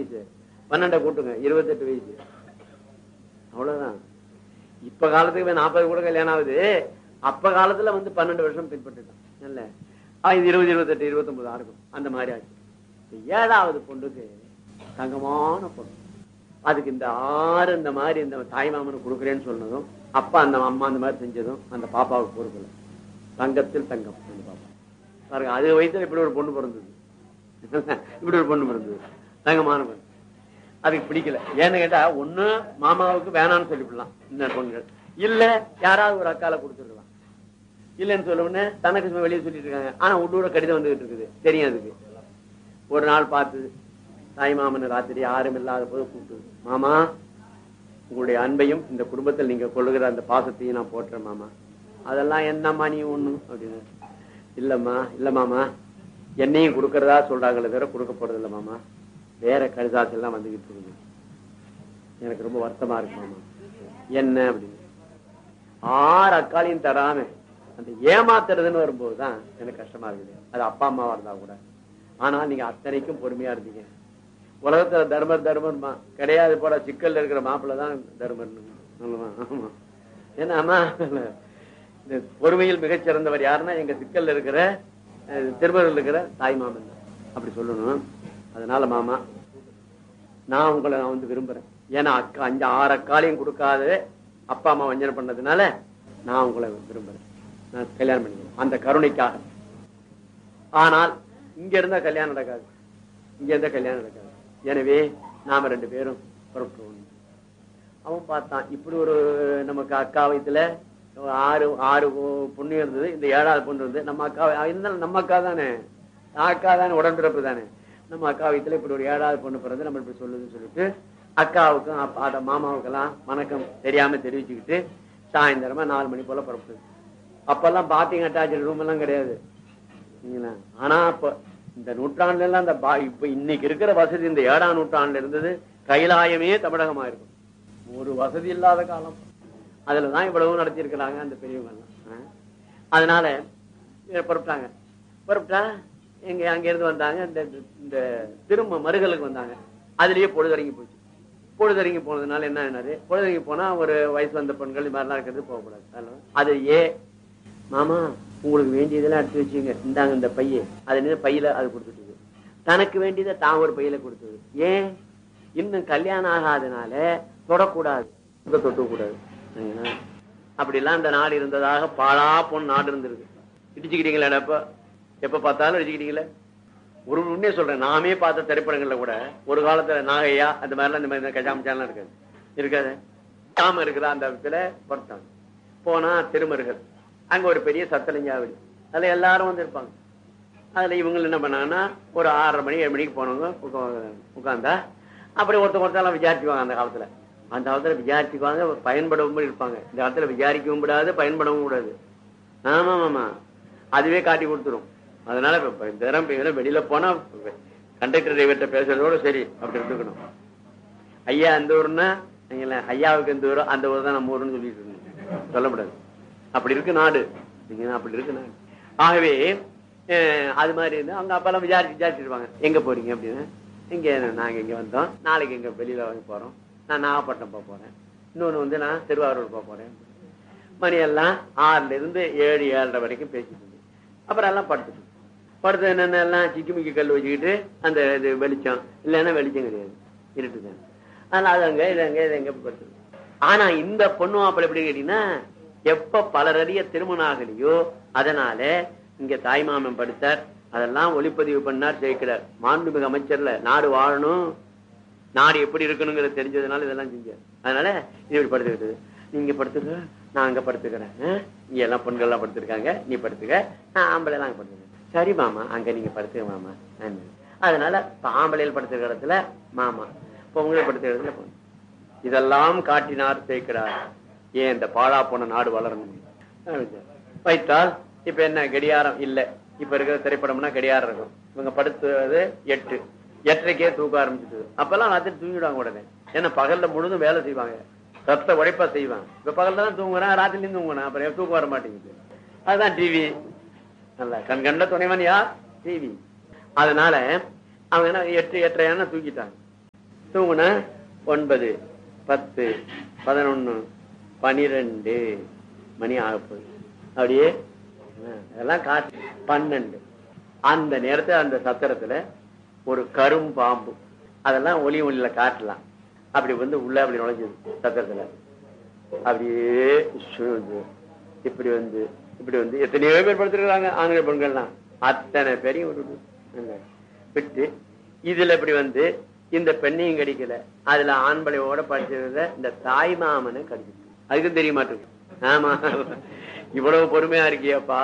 வயசு, 12 கூட்டுங்க 28 வயசு, அவ்வளவுதான். இப்ப காலத்துக்கு 40 கூட கல்யாணம் ஆகுது. அப்ப காலத்துல 12 வருஷம் பின்பற்றிட்டான். இல்ல இது 20, 28, 29 இருக்கும். அந்த மாதிரி ஆச்சு. 7வது பொண்ணுக்கு தங்கமான பொண்ணு. அதுக்கு இந்த 6 இந்த மாதிரி இந்த தாய் மாமனுக்கு கொடுக்குறேன்னு சொன்னதும், அப்பா அந்த அம்மா அந்த மாதிரி செஞ்சதும் அந்த பாப்பாவுக்கு பொறுக்கல. தங்கத்தில் தங்கம் அந்த பாப்பா பாருங்க. அது வயசுல இப்படி ஒரு பொண்ணு பிறந்தது. இப்படி ஒரு பொண்ணு பிறந்தது, தங்கமான பொண்ணு. அதுக்கு பிடிக்கல. ஏன்னு கேட்டா, ஒண்ணு மாமாவுக்கு வேணான்னு சொல்லிவிடலாம் இந்த பொண்ணுகள், இல்ல யாராவது ஒரு அக்கால கொடுத்துருக்கலாம். இல்லன்னு சொல்ல உடனே தனக்கு வெளியே சொல்லிட்டு இருக்காங்க. ஆனா உள்ளூர கடிதம் வந்துகிட்டு இருக்குது, தெரியும். அதுக்கு ஒரு நாள் பார்த்து தாய் மாமன் ராத்திரி யாரும் இல்லாத போது கூப்பிட்டு, மாமா உங்களுடைய அன்பையும் இந்த குடும்பத்தில் நீங்க கொள்ளுகிற அந்த பாசத்தையும் நான் போட்டுறேன் மாமா. அதெல்லாம் என்னம்மா நீ ஒண்ணு அப்படின்னு. இல்லம்மா, இல்ல மாமா, என்னையும் கொடுக்கறதா சொல்றாங்களே தவிர கொடுக்க போறது இல்ல மாமா. வேற கடிதாசு எல்லாம் வந்துகிட்டு இருக்குது, எனக்கு ரொம்ப வருத்தமா இருக்கு மாமா. என்ன அப்படின்னு 6 அக்காலையும் தராம அந்த ஏமாத்துறதுன்னு வரும்போதுதான் எனக்கு கஷ்டமா இருக்குது. அது அப்பா அம்மாவா இருந்தா கூட. ஆனா நீங்க அத்தனைக்கும் பொறுமையா இருந்தீங்க. உலகத்துல தர்மர் தர்மர்மா கிடையாது போல, சிக்கல்ல இருக்கிற மாப்பிள்ளதான் தர்மர். ஆமா, ஏன்னா அம்மா இந்த பொறுமையில் மிகச்சிறந்தவர் யாருன்னா எங்க சிக்கல்ல இருக்கிற திருமணத்தில் இருக்கிற தாய் மாமன் அப்படி சொல்லணும். அதனால மாமா, நான் உங்களை விரும்புறேன். ஏன்னா அக்கா 5, 6 அக்காலையும் கொடுக்காத அப்பா அம்மா வஞ்சனை பண்ணதுனால நான் உங்களை விரும்புறேன். நான் கல்யாணம் பண்ணிக்கிறேன் அந்த கருணைக்காக. ஆனால் இங்க இருந்தா கல்யாணம் நடக்காது, இங்க இருந்தா கல்யாணம் நடக்காது. எனவே நாம 2 பேரும் புறப்பட்டுவோம். அவன் பார்த்தான், இப்படி ஒரு நமக்கு அக்கா வயத்துல 6 பொண்ணு இருந்தது, இந்த 7வது பொண்ணு இருந்தது. நம்ம அக்கா இருந்தாலும் நம்ம அக்கா தானே, அக்கா தானே, உடன்பிறப்பு தானே. நம்ம அக்கா வயத்துல இப்படி ஒரு 7வது பொண்ணு பிறந்து நம்ம இப்படி சொல்லுதுன்னு சொல்லிட்டு அக்காவுக்கும் மாமாவுக்கெல்லாம் வணக்கம் தெரியாம தெரிவிச்சுக்கிட்டு சாயந்தரமா 4 மணி போல புறப்படுது. அப்பெல்லாம் பாத்தீங்க அட்டாச்சு ரூம் எல்லாம் கிடையாது. ஆனா அப்ப இந்த நூற்றாண்டுல எல்லாம் அந்த இப்ப இன்னைக்கு இருக்கிற வசதி இந்த 7ஆம் நூற்றாண்டுல இருந்தது. கைலாயமே தமிழகமா இருக்கும். ஒரு வசதி இல்லாத காலம். அதுலதான் இவ்வளவு நடத்தி இருக்கிறாங்க அந்த பெரியவங்க எல்லாம். அதனால புறப்பட்டாங்க. புறப்பட்டா எங்க அங்க இருந்து வந்தாங்க, இந்த திரும்ப மருகலுக்கு வந்தாங்க. அதுலயே பொழுதறங்கி போச்சு. பொழுதறங்கி போனதுனால என்ன ஆனாரு, பொழுதறங்கி போனா ஒரு வயசு வந்த பெண்கள் இது மாதிரிலாம் இருக்கிறது போகக்கூடாது. அது மாமா உங்களுக்கு வேண்டியதெல்லாம் எடுத்து வச்சுங்க, இந்தாங்க இந்த பைய. அது பையில அது கொடுத்துட்டு தனக்கு வேண்டியதை தான் ஒரு பையில கொடுத்தது. ஏன், இன்னும் கல்யாணம் ஆகாதனால தொடக்கூடாது, தொட்டு கூடாது. அப்படிலாம் அந்த நாடு இருந்ததாக பாழா போன நாடு இருந்திருக்கு. இடிச்சுக்கிட்டீங்களா? எப்ப பார்த்தாலும் இடிச்சுக்கிட்டீங்களே. ஒரு உண்மையை சொல்றேன், நாமே பார்த்த திரைப்படங்கள்ல கூட ஒரு காலத்துல நாகையா அந்த மாதிரிலாம் இந்த மாதிரி கஜாமச்சாலாம் இருக்காது, இருக்காது. காம இருக்கிற அந்த இடத்துல பொறுத்தாங்க. போனா திருமருகல், அங்க ஒரு பெரிய சத்தலிஞ்சாவடி, அதுல எல்லாரும் வந்து இருப்பாங்க. அதுல இவங்க என்ன பண்ணாங்கன்னா ஒரு 6:30 மணி 7 மணிக்கு போனவங்க உட்கார்ந்தா அப்படி ஒருத்தெல்லாம் விசாரிச்சுக்குவாங்க. அந்த காலத்துல விசாரிச்சுக்குவாங்க, பயன்படவும் இருப்பாங்க. இந்த காலத்துல விசாரிக்கவும் கூடாது, பயன்படவும் கூடாது. ஆமா ஆமா, அதுவே காட்டி கொடுத்துரும். அதனால வெளியில போனா கண்டக்டர் டிரைவர்கிட்ட பேசுறதோட சரி அப்படி இருந்துக்கணும். ஐயா அந்த ஊர்னா ஐயாவுக்கு எந்த ஊரோ அந்த ஊர் தான் நம்ம ஊருன்னு சொல்லிட்டு இருந்தோம், சொல்லக்கூடாது. அப்படி இருக்கு நாடு, அப்படி இருக்கு நாடு. ஆகவே அது மாதிரி இருந்து அவங்க அப்பெல்லாம் விசாரிச்சிருப்பாங்க. எங்க போறீங்க அப்படின்னு. இங்க நாங்க இங்க வந்தோம், நாளைக்கு எங்க வெளியில வாங்கி போறோம், நான் நாகப்பட்டினம் போக போறேன், இன்னொன்னு நான் திருவாரூர் போக போறேன். மணி எல்லாம் 6ல இருந்து 7, 7:30 வரைக்கும் பேசிட்டு இருந்தேன். அப்புறம் எல்லாம் படுத்து என்னென்ன எல்லாம் சிக்கிமிக்கி கல் வச்சுக்கிட்டு அந்த இது வெளிச்சம் இல்லைன்னா வெளிச்சம் கிடையாது, இருட்டுதான். அதனால அது அங்க இது அங்க இது எங்க படுத்து. ஆனா இந்த பொண்ணு அப்படி எப்படி கேட்டீங்கன்னா, எப்ப பலரறிய திருமணம் ஆகலையோ அதனால இங்க தாய்மாமன் படுத்தார், அதெல்லாம் ஒளிப்பதிவு பண்ணார், சேர்க்கிறார். மாண்புமிகு அமைச்சர்ல நாடு வாழணும், நாடு எப்படி இருக்கணுங்கிறது தெரிஞ்சதுனால இதெல்லாம் செஞ்சார். அதனால இது இப்படி படுத்துக்கிட்டு, நீங்க படுத்துக்க, நான் அங்க படுத்துக்கிறேன், இங்க எல்லாம் பெண்கள் எல்லாம் படுத்திருக்காங்க, நீ படுத்துக்க, நான் ஆம்பளை எல்லாம் படுத்துக்கிறேன். சரி மாமா, அங்க நீங்க படுத்துக்க மாமா. அதனால ஆம்பளையில் படுத்துக்கிற இடத்துல மாமா, பொங்கலை படுத்துக்கிற இடத்துல பொண்ணு. இதெல்லாம் காட்டினார் சேர்க்கிறார். ஏன் இந்த பாழா போன நாடு வளரணும் வைத்தால். இப்ப என்ன கடியாரம் இல்ல, இப்ப இருக்கிற திரைப்படம்னா கடியாரம் இருக்கும். இவங்க படுத்துவது 8, 8:30க்கே தூக்க ஆரம்பிச்சுட்டு. அப்பெல்லாம் ராத்திரி தூங்கிடுவாங்க உடனே. ஏன்னா பகல்ல முழுதும் வேலை செய்வாங்க, ரத்த உழைப்பா செய்வாங்க. இப்ப பகல்ல தான் தூங்குறேன், ராத்திரிலையும் தூங்குறேன், அப்புறம் தூக்கம் வர மாட்டேங்குது. அதுதான் டிவி. நல்ல கண்கண்ட துணைவன் யார்? டிவி. அதனால அவங்க என்ன 8, 8:30 தூக்கிட்டாங்க. தூங்குனா 9, 10, 11, 12 மணி ஆகப்போகுது. அப்படியே அதெல்லாம் காட்டு 12. அந்த நேரத்துல அந்த சத்திரத்துல ஒரு கரும்பாம்பு, அதெல்லாம் ஒளியில காட்டலாம், அப்படி வந்து உள்ள அப்படி நுழைஞ்சது சத்திரத்துல. அப்படியே இப்படி வந்து எத்தனையோ பேர் படுத்துருக்காங்க ஆண்கள் பெண்கள்லாம், அத்தனை பேரையும் விட்டு இதுல இப்படி வந்து இந்த பெண்ணையும் கடிக்கல, அதுல ஆண்பளையோட படிச்சதுல இந்த தாய் மாமனை கடிச்சிட்டு, அதுக்கும் தெரிய மாட்டேங்குது. ஆமா, இவ்வளவு பொறுமையா இருக்கியாப்பா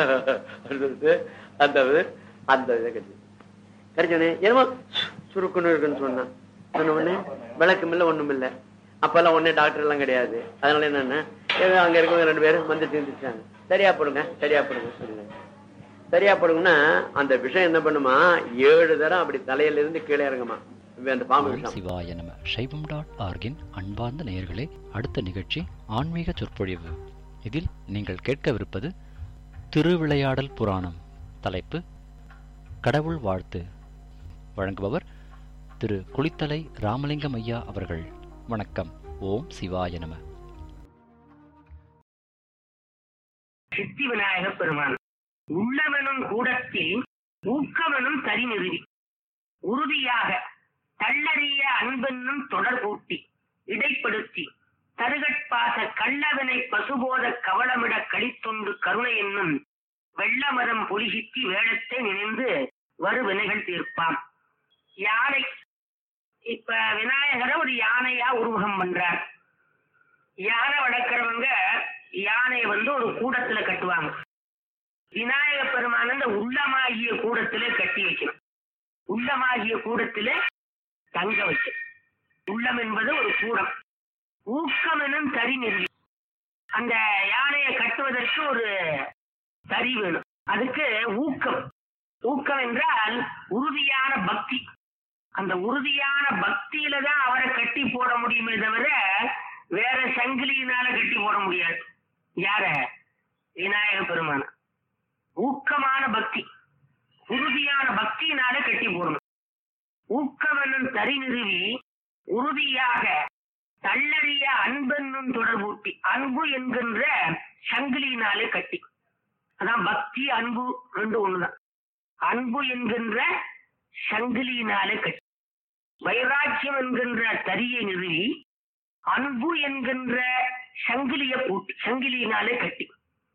அந்த அந்த இதை கடிச்சு கடிச்சோடனே என்னமோ சுருக்குன்னு இருக்குன்னு சொன்ன உடனே விளக்கம் இல்லை ஒண்ணும் இல்லை. அப்பெல்லாம் ஒன்னே டாக்டர் எல்லாம் கிடையாது. அதனால என்னன்னா அங்க இருக்கவங்க 2 பேரும் வந்து தீர்ந்துச்சாங்க. சரியா போடுங்க சொல்லுங்க. சரியா போடுங்கன்னா அந்த விஷயம் என்ன பண்ணுமா, 7 தரம் அப்படி தலையில இருந்து கீழே இறங்குமா அந்த பாம்பு. சிவாய நம. சைவம்.org-இன் அன்பார்ந்த நேயர்களே, அடுத்த நிகழ்ச்சி ஆன்மீக சொற்பொழிவு. இதில் நீங்கள் கேட்கவிருப்பது திருவிளையாடல் புராணம். தலைப்பு கடவுள் வாழ்த்து. வழங்குபவர் திரு குளித்தலை ராமலிங்கம் ஐயா அவர்கள். வணக்கம். ஓம் சிவாய நம. சித்தி விநாயக பெருமான் உள்ளமெனும் கூடத்தில் ஊக்கமெனும் தரி நிறுவி உறுதியாக தள்ளறிய அன்பென்னும் தொடர் கூட்டி இடைப்படுத்தி தருகட்பாச கள்ளவினை பசுபோத கவளமிட கழித்தொண்டு கருணை என்னும் வெள்ளமதம் பொலிசித்தி வேடத்தை நினைந்து வரு வினைகள் தீர்ப்பாம். யானை, இப்ப விநாயகரை ஒரு யானையா உருவகம் பண்றார். யானை வளர்க்கிறவங்க யானையை வந்து ஒரு கூடத்துல கட்டுவாங்க. விநாயக பெருமான இந்த உள்ளமாகிய கூடத்திலே கட்டி வைக்கணும். உள்ளமாகிய கூடத்திலே தங்க வைக்கணும். உள்ளம் என்பது ஒரு கூடம். ஊக்கம் எனும் தறி நிறுவி, அந்த யானையை கட்டுவதற்கு ஒரு தறி வேணும். அதுக்கு ஊக்கம். ஊக்கம் என்றால் உறுதியான பக்தி. அந்த உறுதியான பக்தியில தான் அவரை கட்டி போட முடியுமே தவிர வேற சங்கிலியினால கட்டி போட முடியாது. யார? விநாயக பெருமான. ஊக்கமான பக்தி, உறுதியான பக்தியினால கட்டி போடணும். ஊக்கம் என்னும் தறி நிறுவி உறுதியாக தள்ளறிய அன்பென்னும் தொடர்பூட்டி, அன்பு என்கின்ற சங்கிலியினாலே கட்டி. அதான் பக்தி அன்பு ரெண்டு ஒண்ணுதான். அன்பு என்கின்ற சங்கிலியினாலே கட்டி, வைராக்கியம் என்கின்ற தரியை நிறுவி அன்பு என்கின்ற சங்கிலிய பூட்டி சங்கிலியினாலே கட்டி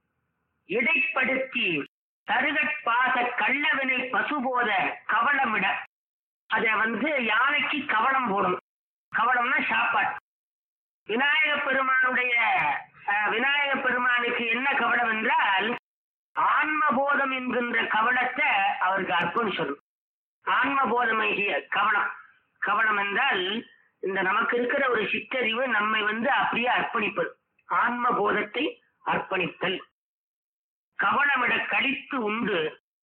இடைப்படுத்தி தருகட்பாச கள்ளவினை பசுபோத கவளமிட, அத வந்து யானைக்கு கவளம் போடணும். கவளம்னா சாப்பாடு. விநாயக பெருமானுடைய விநாயக பெருமானுக்கு என்ன கவளம் என்றால் ஆன்மபோதம் என்கின்ற கவளத்தை அவருக்கு அர்ப்பணிச்சணும். ஆன்மபோதமாகிய கவளம். கவளம் என்றால் இந்த நமக்கு இருக்கிற ஒரு சிற்றறிவு நம்மை வந்து அப்படியே அர்ப்பணிப்பது. ஆன்மபோதத்தை அர்ப்பணித்தல். கவளமிட கழித்து உண்டு,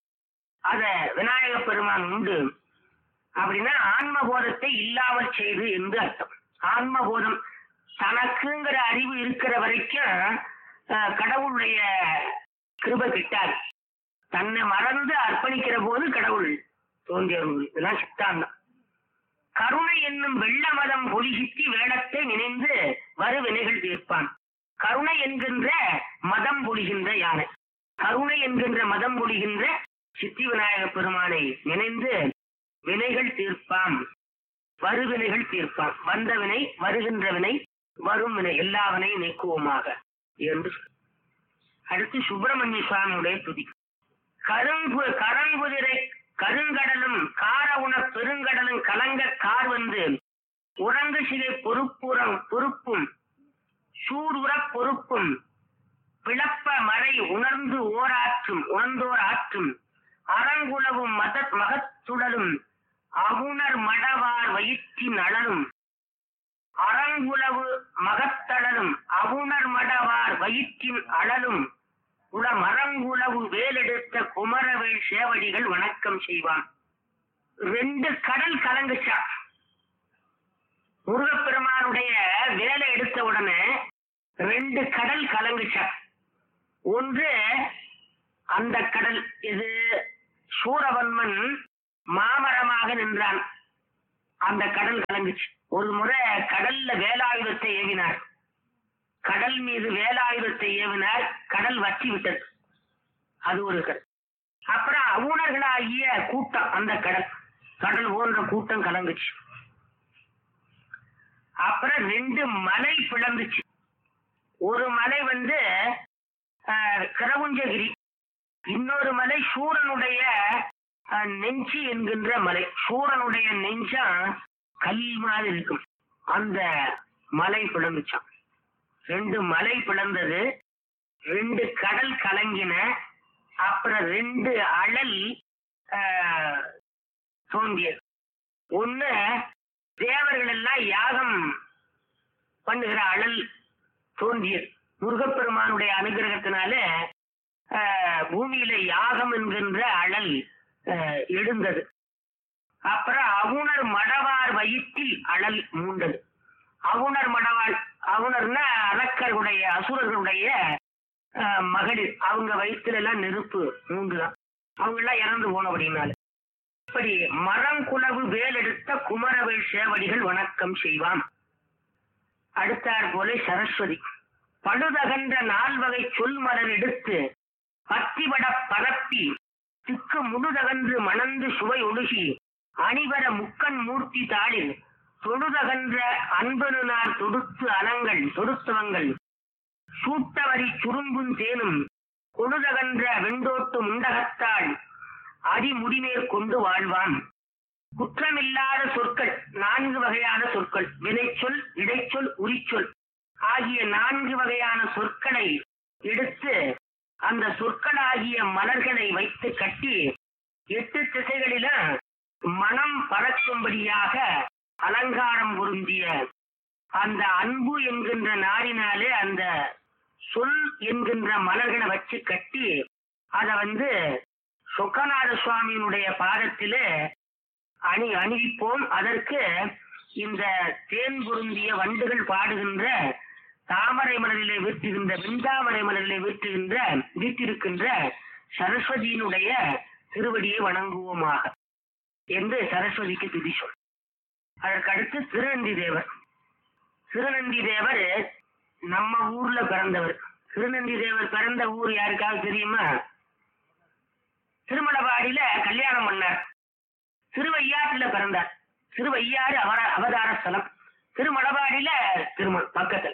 அத விநாயக பெருமான் உண்டு அப்படின்னா ஆன்மபோதத்தை இல்லாமல் செய்து என்று அர்த்தம். ஆன்மபோதம் தனக்குங்கிற அறிவு இருக்கிற வரைக்கும் கடவுளுடைய கிருபை கிட்டாது. தன்னை மறந்து அர்ப்பணிக்கிற போது கடவுள் தோன்றியவர்கள். இதெல்லாம் சித்தாந்தம். கருணை என்னும் வெள்ள மதம் பொலிசித்தி வேடத்தை நினைந்து வரு வினைகள் தீர்ப்பான். கருணை என்கின்ற மதம் பொழிகின்ற யானை, கருணை என்கின்ற மதம் பொழிகின்ற சித்தி விநாயக பெருமானை நினைந்து வினைகள் தீர்ப்பாம். வருவினைகள் தீர்ப்பான். வந்த வினை, வருகின்ற வினை, வரும் வினை, எல்லா வினையும் நீக்குவோமாக என்று. அடுத்து சுப்பிரமணிய சுவாமியுடைய துதி. கரங்குதிரை கருங்கடலும் கார உண பெருங்கடலும் கலங்க கார் வந்து உறங்கு சிகை பொறுப்பும் சூடுற பொறுப்பும் பிளப்ப மறை உணர்ந்தோர் ஆற்றும் அறங்குளவும் மகத்துடலும் அவுணர் மடவார் வயிற்றின் அழலும். அறங்குளவு மகத்தழலும் அவுணர் மடவார் வயிற்றின் அழலும் உட மரங்குளவு வேலெடுத்த குமரவேல் சேவடிகள் வணக்கம் செய்வான். 2 கடல் கலங்குச்சா. முருகப்பெருமானுடைய வேலை எடுத்த உடனே 2 கடல் கலங்குச்சா. ஒன்று அந்த கடல், இது சூரவன்மன் மாமரமாக நின்றான். அந்த கடல் கலங்குச்சு. ஒரு முறை கடல்ல வேலாயுதத்தை ஏவினார். கடல் மீது வேலாயுதத்தை ஏவினார். கடல் வற்றி விட்டது. அது ஒரு கடல். அப்புறம் அவுணர்களாகிய கூட்டம், அந்த கடல் போன்ற கூட்டம் கலங்குச்சு. அப்புறம் 2 மலை பிளந்துச்சு. ஒரு மலை கிரவுஞ்சகிரி, இன்னொரு மலை சூரனுடைய நெஞ்சு என்கின்ற மலை. சூரனுடைய நெஞ்சா கல் மாதிரி இருக்கும். அந்த மலை பிளந்துச்சான். 2 மலை பிளந்தது, 2 கடல் கலங்கின. அப்புறம் 2 அழல் தோன்றியது. ஒண்ணு தேவர்கள் எல்லாம் யாகம் பண்ணுகிற அழல் தோன்றியது. முருகப்பெருமானுடைய அனுகிரகத்தினால பூமியில யாகம் என்கின்ற அழல் எழுந்தது. அப்புறம் அவுணர் மடவார் வயிற்றில் அழல் மூண்டது. அவுணர் மடவாள், அவுணர்னா அரக்கர்களுடைய அசுரர்களுடைய மகளிர், அவங்க வயிற்றுல எல்லாம் நெருப்பு மூண்டுதான். அவங்க எல்லாம் இறந்து போன அப்படின்னால. இப்படி மரங்குளவு வேல் எடுத்த குமரவேல் சேவடிகள் வணக்கம் செய்வான். அடுத்தாற் போல சரஸ்வதி பழுதகன்ற 4 வகை சொல் மலர் எடுத்து பத்திவட பரப்பி திக்கு முழுதகன்று மணந்து சுவை ஒழுகி அணிவர முக்கண் மூர்த்தி தாளில் தொழுதகன்ற அன்பனுனார் தொடுத்து அலங்கள் தொடுத்தவங்கள் சூட்டவரி சுரும்பும் தேனும் கொழுதகன்ற வெண்டோட்டு முண்டகத்தாள் அடிமுடிமேற் கொண்டு வாழ்வான். குற்றமில்லாத சொற்கள் 4 வகையான சொற்கள், வினைச்சொல், இடைச்சொல், உரிச்சொல் ஆகிய 4 வகையான சொற்களை எடுத்து அந்த சொற்களாகிய மலர்களை வைத்து கட்டி 8 திசைகளிலும் மனம் பறக்கும்படியாக அலங்காரம் பொருந்திய அந்த அன்பு என்கின்ற நாரினாலே அந்த சொல் என்கின்ற மலர்களை வச்சு கட்டி அதை சொக்கநாத சுவாமியினுடைய பாதத்திலே அணிவிப்போம். அதற்கு இந்த தேன் பொருந்திய வண்டுகள் பாடுகின்ற தாமரை மலரிலே வீட்டுகின்ற வெண்தாமரை மலரிலே வீட்டிருக்கின்ற சரஸ்வதியினுடைய திருவடியை வணங்குவோமாக என்று சரஸ்வதிக்கு திதி சொல். அதற்கடுத்து திருநந்தி தேவர். திருநந்தி தேவர் நம்ம ஊர்ல பிறந்தவர். திருநந்தி தேவர் பிறந்த ஊர் யாருக்காவது தெரியுமா? திருமலபாடியில கல்யாணம் பண்ணார். திருவையாற்றுல பிறந்தார். திருவையாறு அவதார ஸ்தலம். திருமலபாடியில திருமணம் பக்கத்துல.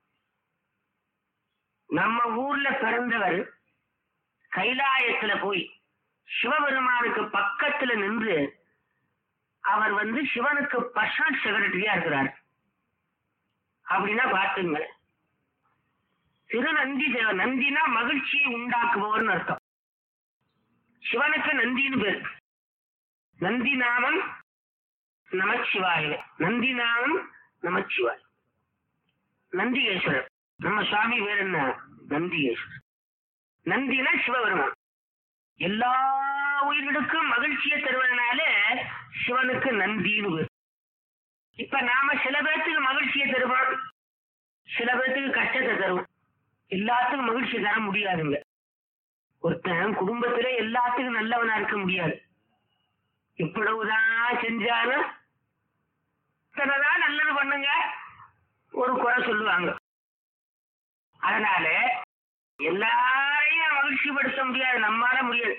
நம்ம ஊர்ல பிறந்தவர் கைலாயத்துல போய் சிவபெருமானுக்கு பக்கத்துல நின்று அவர் சிவனுக்கு பர்சனல் செக்ரட்டரியா இருக்கிறார். அப்படின்னா பாத்துங்க. திருநந்தி தேவர். நந்தினா மகிழ்ச்சியை உண்டாக்குபவர்னு அர்த்தம். சிவனுக்கு நந்தின்னு பேர். நந்தி நாமம் நமச்சிவாய. நந்தி நாமம் நமச்சிவாய். நந்திகேஸ்வரர். நம்ம சுவாமி பேர் என்ன? நந்திகேஸ்வரர். நந்தினா சிவபெருமான். எல்லா உயிர்களுக்கும் மகிழ்ச்சியை தருவதனால சிவனுக்கு நந்தின்னு பேர். இப்ப நாம சில பேர்த்துக்கு மகிழ்ச்சியை தருவோம், சில பேர்த்துக்கு கஷ்டத்தை தருவோம். எல்லாத்துக்கும் மகிழ்ச்சி தர முடியாதுங்க. ஒருத்தன் குடும்பத்திலே எல்லாத்துக்கும் நல்லவனா இருக்க முடியாது. இவ்வளவுதான் செஞ்சாலும் இத்தனைதான் நல்லது பண்ணுங்க ஒரு குறை சொல்லுவாங்க. அதனால எல்லாரையும் மகிழ்ச்சிப்படுத்த முடியாது, நம்மால முடியாது.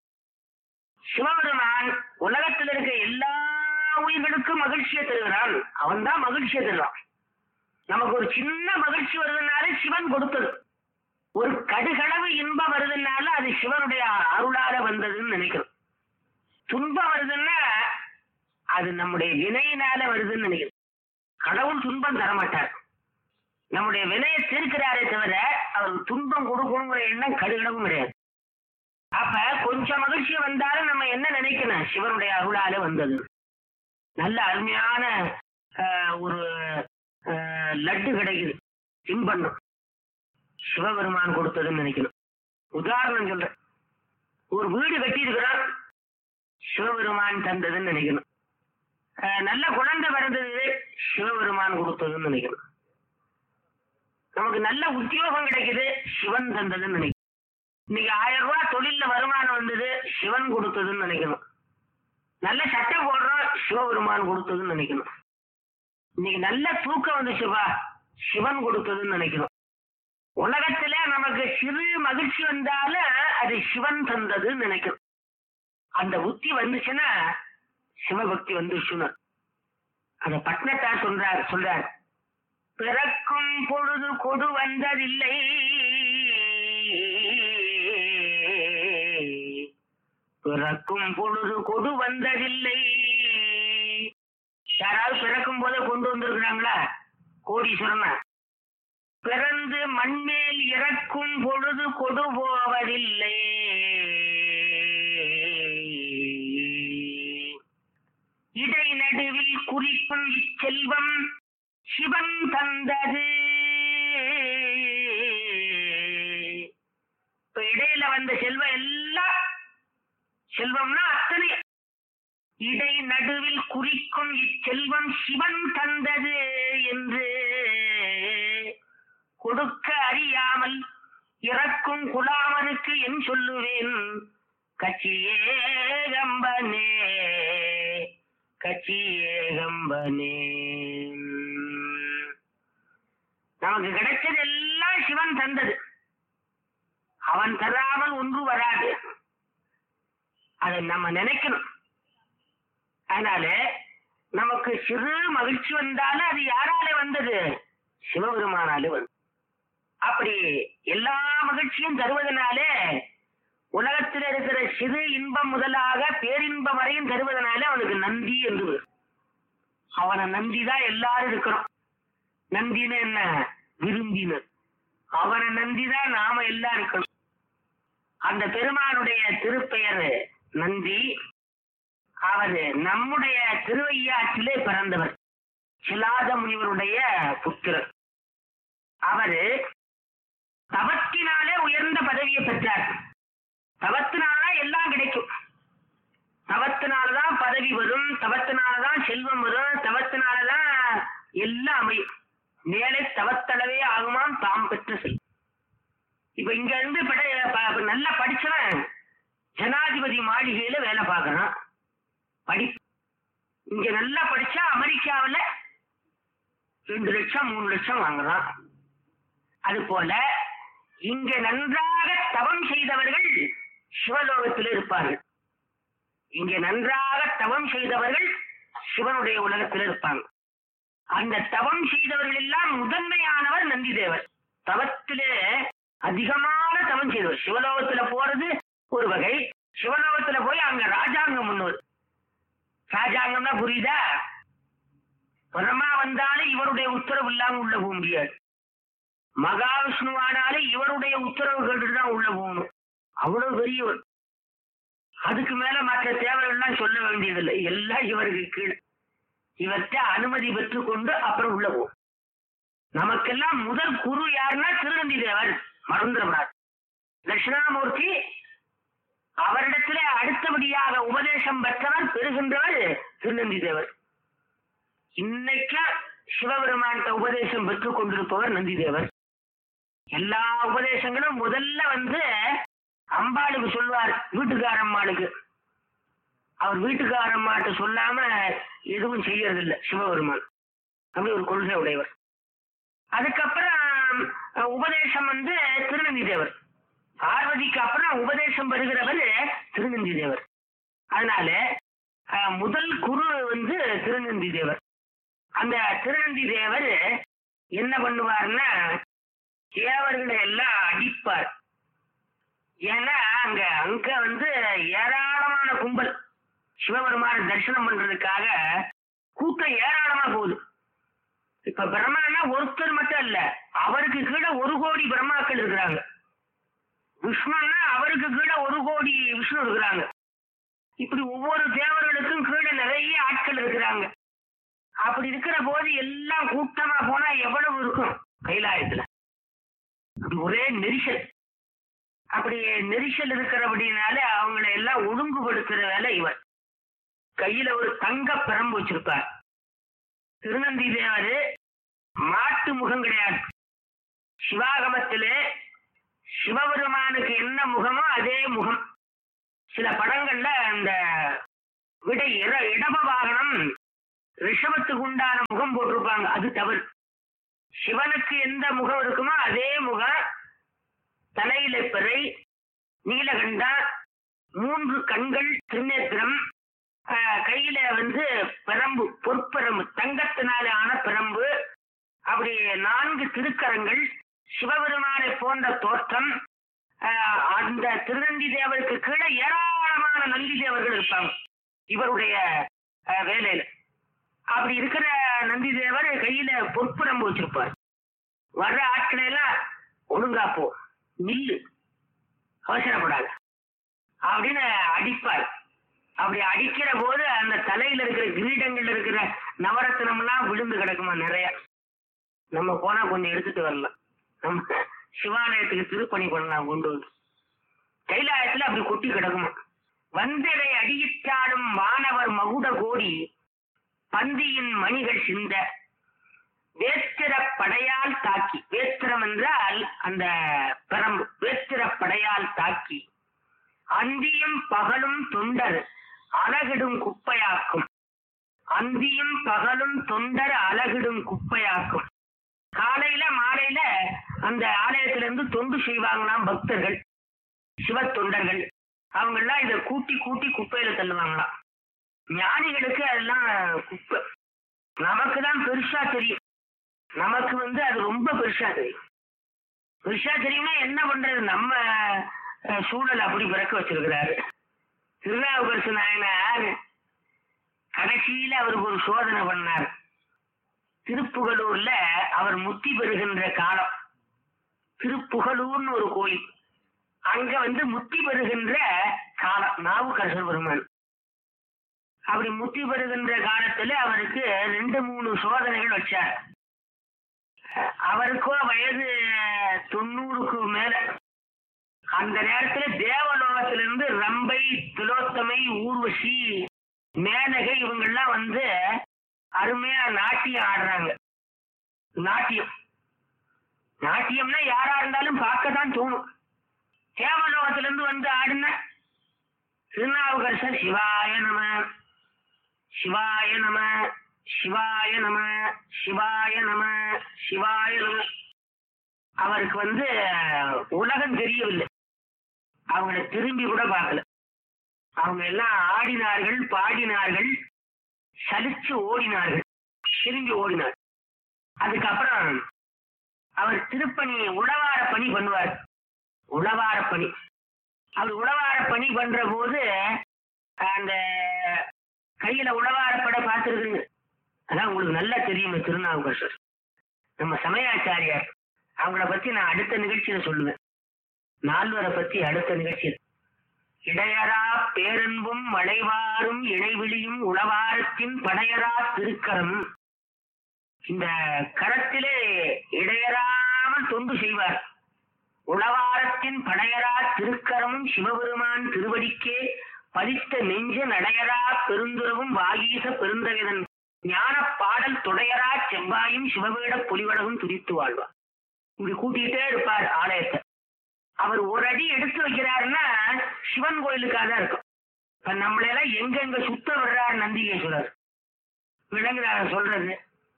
சிவபெருமான் உலகத்தில் இருக்க எல்லா உயிர்களுக்கும் மகிழ்ச்சியை தருகிறான். அவன் தான் மகிழ்ச்சியை தருவான். நமக்கு ஒரு சின்ன மகிழ்ச்சி வருதுனாலே சிவன் கொடுத்தது. ஒரு கடுகளவு இன்பம் வருதுனால அது சிவனுடைய அருளால வந்ததுன்னு நினைக்கிறோம். துன்பம் வருதுன்னா அது நம்முடைய வினையினால வருதுன்னு நினைக்கிறோம். கடவுள் துன்பம் தரமாட்டார். நம்முடைய வினையை தீர்க்கிறாரே தவிர அவர் துன்பம் கொடுக்கணுங்கிற எண்ணம் கடுகளவும் கிடையாது. அப்ப கொஞ்சம் மகிழ்ச்சி வந்தாலும் நம்ம என்ன நினைக்கணும்? சிவனுடைய அருளால வந்தது. நல்ல அருமையான ஒரு லட்டு கிடைக்குது, தின்பண்டம், சிவபெருமான் கொடுத்ததுன்னு நினைக்கணும். உதாரணம் சொல்றேன். ஒரு வீடு கட்டி இருக்கிறான், சிவபெருமான் தந்ததுன்னு நினைக்கணும். நல்ல குழந்தை பிறந்தது, சிவபெருமான் கொடுத்ததுன்னு நினைக்கணும். நமக்கு நல்ல உத்தியோகம் கிடைக்குது, சிவன் தந்ததுன்னு நினைக்கணும். இன்னைக்கு 1000 ரூபாய் தொழில வருமானம் வந்தது, சிவன் கொடுத்ததுன்னு நினைக்கணும். நல்ல சட்டை போடுறோம், சிவபெருமான் கொடுத்ததுன்னு நினைக்கணும். இன்னைக்கு நல்ல தூக்கம் வந்துச்சுப்பா, சிவன் கொடுத்ததுன்னு நினைக்கணும். உலகத்துல நமக்கு சிறு மகிழ்ச்சி வந்தாலும் அது சிவன் தந்ததுன்னு நினைக்கணும். அந்த புத்தி வந்துச்சுன்னா சிவபக்தி வந்துச்சுன்னா அந்த பட்னத்தார் சொல்றார், பிறக்கும் பொழுது கொடு வந்ததில்லை, பிறக்கும் பொழுது கொடு வந்ததில்லை. யாராவது பிறக்கும் போதே கொண்டு வந்திருக்கிறாங்களா? கோடீஸ்வரனா? பிறந்து மண்மேல் இறக்கும் பொழுது கொடு போவதில்லை. இடை நடுவில் குறிக்கும் இச்செல்வம் சிவன் தந்தது. இப்ப இடையில வந்த செல்வம் எல்லாம், செல்வம்னா அத்தனை, இடை நடுவில் குறிக்கும் இச்செல்வம் சிவன் தந்தது என்று கொடுக்க அறியாமல் இறக்கும் குலாமனுக்கு என் சொல்லுவேன், கட்சியே கம்பனே, கட்சியே கம்பனே. நமக்கு கிடைச்சது எல்லாம் சிவன் தந்தது, அவன் தராமல் ஒன்று வராது. அதை நம்ம நினைக்கணும். அதனால நமக்கு சிறு மகிழ்ச்சி வந்தாலும் அது யாராலே வந்தது? சிவபெருமானாலே வந்து. அப்படி எல்லா மகிழ்ச்சியும் தருவதனாலே, உலகத்தில் இருக்கிற சிறு இன்பம் முதலாக பேரின்பம் வரையும் தருவதனாலே அவனுக்கு நந்தி என்று. அவனை நந்திதான் எல்லாரும் இருக்கிறோம். நந்தின்னு என்ன? விரும்பினர். அவனை நந்திதான் நாம எல்லாம் இருக்கணும். அந்த பெருமானுடைய திருப்பெயர் நந்தி. அவர் நம்முடைய திருவையாற்றிலே பிறந்தவர், சிலாத முனிவருடைய புத்திரர். அவரு தவத்தினாலே உயர்ந்த பதவியை பெற்றார். தவத்தினால்தான் எல்லாம் கிடைக்கும். தவத்தினால்தான் பதவி வரும், தவத்தினால்தான் செல்வம் வரும், தவத்தினால்தான் எல்லாம் அமையும். மேலே தவத்தளவே ஆகுமாம் தாம் பெற்ற செல்வம். இப்ப இங்க இருந்து நல்லா படிச்சவன் ஜனாதிபதி மாளிகையில வேலை பார்க்கறான். இங்க நல்லா படிச்சா அமெரிக்காவில் 2 லட்சம் 3 லட்சம் வாங்குறான். அது போல இங்க நன்றாக தவம் செய்தவர்கள் சிவலோகத்தில் இருப்பார்கள். இங்க நன்றாக தவம் செய்தவர்கள் சிவனுடைய உலகத்தில் இருப்பாங்க. அந்த தவம் செய்தவர்கள் எல்லாம் முதன்மையானவர் நந்தி தேவர். தவத்திலே அதிகமான தவம் செய்தவர். சிவலோகத்துல போறது ஒரு வகை, சிவலோகத்துல போய் அங்க ராஜாங்கம் முன்னோர். ராஜாங்கம்னா புரியுதா? பிரம்மா வந்தாலும் இவருடைய உத்தரவு இல்லாம உள்ள போக முடியாது. மகாவிஷ்ணுவானாலும் இவருடைய உத்தரவு கேட்டுதான் உள்ள போகணும். அவ்வளவு பெரியவர். அதுக்கு மேல மற்ற தேவைகள்லாம் சொல்ல வேண்டியதில்லை, எல்லாம் இவருக்கு கீழே. இவர்கிட்ட அனுமதி பெற்றுக் கொண்டு அப்புறம் உள்ள போகும். நமக்கெல்லாம் முதல் குரு யாருன்னா திருநந்தி தேவர். மறந்துடக்கூடாது. தட்சிணாமூர்த்தி அவரிடத்திலே அடுத்தபடியாக உபதேசம் பெற்றவர், பெறுகின்றவர் திருநந்தி தேவர். இன்னைக்கு சிவபெருமான்கிட்ட உபதேசம் பெற்றுக் கொண்டிருப்பவர் நந்தி தேவர். எல்லா உபதேசங்களும் முதல்ல அம்பாளுக்கு சொல்வார், வீட்டுக்காரம்மாளுக்கு. அவர் வீட்டுக்காரம்மாட்ட சொல்லாம எதுவும் செய்யறதில்லை சிவபெருமான். அப்படி ஒரு கொள்கை உடையவர். அதுக்கப்புறம் உபதேசம் திருநந்தி தேவர். பார்வதிக்கு அப்புறம் உபதேசம் பெறுகிறவர் திருநந்தி தேவர். அதனால முதல் குரு திருநந்தி தேவர். அந்த திருநந்தி தேவர் என்ன பண்ணுவார்னா, தேவர்களை எல்லாம் அடிப்பார். ஏன்னா அங்க ஏராளமான கும்பல் சிவபெருமான தரிசனம் பண்றதுக்காக கூட்டம் ஏராளமா போகுது. இப்ப பிரம்மானா ஒருத்தர் மட்டும் இல்ல, அவருக்கு கீழே 1 கோடி பிரம்மாக்கள் இருக்கிறாங்க. விஷ்ணுன்னா அவருக்கு கீழே 1 கோடி விஷ்ணு இருக்கிறாங்க. இப்படி ஒவ்வொரு தேவர்களுக்கும் கீழே நிறைய ஆட்கள் இருக்கிறாங்க. அப்படி இருக்கிற போது எல்லாம் கூட்டமா போனா எவ்வளவு இருக்கும் கைலாயத்துல? அப்படி ஒரே நெரிசல். அப்படி நெரிசல் இருக்கிறபடினாலே அவங்களை எல்லாம் ஒழுங்குபடுத்துற வேலை இவர். கையில ஒரு தங்க பிரம்பு வச்சிருப்பார். திருநந்தி தேவர் மாட்டு முகம் கிடையாது. சிவாகமத்திலே சிவபெருமானுக்கு என்ன முகமோ அதே முகம். சில படங்கள்ல அந்த விடை இடப வாகனம், ரிஷபத்துக்கு உண்டான முகம் போட்டிருப்பாங்க, அது தவறு. சிவனுக்கு எந்த முகம் இருக்குமோ அதே முகம், தலையில பிறை, நீலகண்டா, 3 கண்கள், திருநேத்திரம், கையில பிரம்பு, பொற்பரம்பு, தங்கத்தினால ஆன பிரம்பு, அப்படி 4 திருக்கரங்கள், சிவபெருமானை போன்ற தோற்றம். அந்த திருநந்தி தேவருக்கு கீழே ஏராளமான நந்தி தேவர்கள் இருப்பாங்க இவருடைய வேலையில. அப்படி இருக்கிற நந்தி தேவர் கையில பொற்புறம்பு வச்சிருப்பார். வர்ற ஆட்களை எல்லாம் ஒழுங்கா போ, நில்லு, அவசரப்படாது அப்படின்னு அடிப்பார். அப்படி அடிக்கிற போது அந்த தலையில இருக்கிற கிரீடங்கள்ல இருக்கிற நவரத்னம் எல்லாம் விழுந்து கிடக்குமா நிறைய. நம்ம போனா கொஞ்சம் எடுத்துட்டு வரலாம், நம்ம சிவாலயத்துக்கு திருப்பணி பண்ணலாம். கொண்டு வந்து கைலாயத்துல அப்படி கொட்டி கிடக்குமா. வந்தரை அடியிட்டாலும் மாணவர் மகுட கோடி, பந்தியின் மணிகள் சிந்த, வேத்திர படையால் தாக்கி, வேத்திரம் என்றால் அந்த பிரம்பு, வேத்திர படையால் தாக்கி, அந்தியும் பகலும் தொண்டர் அழகிடும் குப்பையாக்கும், அந்தியும் பகலும் தொண்டர் அழகிடும் குப்பையாக்கும். காலையில மாலையில அந்த ஆலயத்திலிருந்து தொண்டு செய்வாங்களாம் பக்தர்கள், சிவ தொண்டர்கள். அவங்க எல்லாம் இதை கூட்டி கூட்டி குப்பையில தள்ளுவாங்களாம். ஞானிகளுக்கு அதெல்லாம் குப்பை, நமக்கு தான் பெருசா தெரியும். நமக்கு அது ரொம்ப பெருசா தெரியும். பெருசா தெரியும்னா என்ன பண்றது, நம்ம சூழல் அப்படி பிறக்க வச்சிருக்கிறாரு. திருநாவுக்கரசு நாயனார் கடைசியில அவருக்கு ஒரு சோதனை பண்ணார். திருப்புகலூர்ல அவர் முத்தி பெறுகின்ற காலம், திருப்புகலூர்னு ஒரு கோயில், அங்க முத்தி பெறுகின்ற காலம் நாவுக்கரசர் பெருமான். அப்படி முத்தி பெறுகின்ற காலத்துல அவருக்கு 2-3 சோதனைகள் வச்சார். அவருக்கோ வயது 90க்கு மேல. அந்த நேரத்துல தேவலோகத்திலிருந்து ரம்பை, திலோத்தமை, ஊர்வசி, மேனகை இவங்கெல்லாம் அருமையா நாட்டியம் ஆடுறாங்க. நாட்டியம், நாட்டியம்னா யாரா இருந்தாலும் பார்க்கத்தான் தோணும். தேவலோகத்திலிருந்து ஆடுன திருநாவுக்கரசர் சிவாய நம, சிவாய நம, சிவாய நம, சிவாய நம, சிவாய நம. அவருக்கு உலகம் தெரியவில்லை, அவங்கள திரும்பி கூட பார்க்கல. அவங்க எல்லாம் ஆடினார்கள், பாடினார்கள், சலிச்சு ஓடினார்கள், திரும்பி ஓடினார். அதுக்கப்புறம் அவர் திருப்பணி, உழவார பணி பண்ணுவார். உழவார பணி, அவர் உழவார பணி பண்ற போது அந்த கையில உழவாரப்பட பார்த்துருக்குங்க. அதான் உங்களுக்கு நல்லா தெரியும் திருநாவுக்கரசர், நம்ம சமயாச்சாரியார். அவங்கள பத்தி நான் அடுத்த நிகழ்ச்சியில சொல்லுவேன். நால்வரை பத்தி அடுத்த நிகழ்ச்சியில். இடையரா பேரன்பும் மலைவாரும் இணைவிழியும் உளவாரத்தின் படையரா திருக்கரம். இந்த கரத்திலே இடையராமல் தொண்டு செய்வார். உளவாரத்தின் படையரா திருக்கரமும் சிவபெருமான் திருவடிக்கே பதித்த நெஞ்ச நடையரா பெருந்துறவும் வாகீச பெருந்தகைதன் ஞான பாடல் தொடையரா செவ்வாயும் சிவவேட பொலிவடகும் துதித்து வாழ்வார். இப்படி கூட்டிகிட்டே இருப்பார் ஆலயத்தை. அவர் ஒரு அடி எடுத்து வைக்கிறாருன்னா சிவன் கோயிலுக்காக தான் இருக்கும். இப்ப நம்மளெல்லாம் எங்கெங்க சுத்த விடுறாரு நந்திகேஸ்வரர், விளங்குறாரு சொல்றது,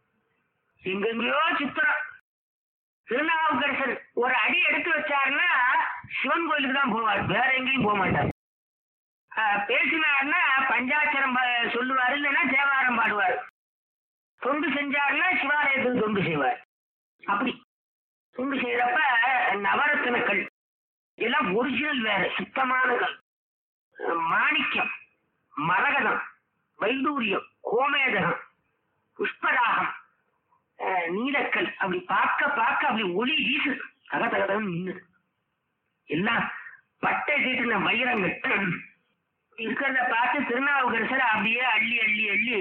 எங்கெங்கயோ சுத்தம். திருநாவுக்கரசர் ஒரு அடி எடுத்து வச்சாருன்னா சிவன் கோயிலுக்கு தான் போவார், வேற எங்கேயும் போக மாட்டார். பேசினாருன்னா பஞ்சாட்சரம் சொல்லுவார், இல்லைன்னா தேவாரம் பாடுவார். தொண்டு செஞ்சாருன்னா சிவாலயத்துக்கு தொண்டு செய்வார். அப்படி தொண்டு செய்யறப்ப நவரத்தினக்கள் எல்லாம் ஒரிஜினல், வேற சுத்தமான கல், மாணிக்கம், மரகதம், வைடூரியம், கோமேதகம், புஷ்பராகம், நீலக்கல். அப்படி பார்க்க பார்க்க அப்படி ஒளி வீசு, தகதகதன்னு நின்னுது. எல்லாம் பட்டை தீட்டின வைரங்கள் இருக்கிறத பார்த்து திருநாவுக்கரசர் அப்படியே அள்ளி அள்ளி அள்ளி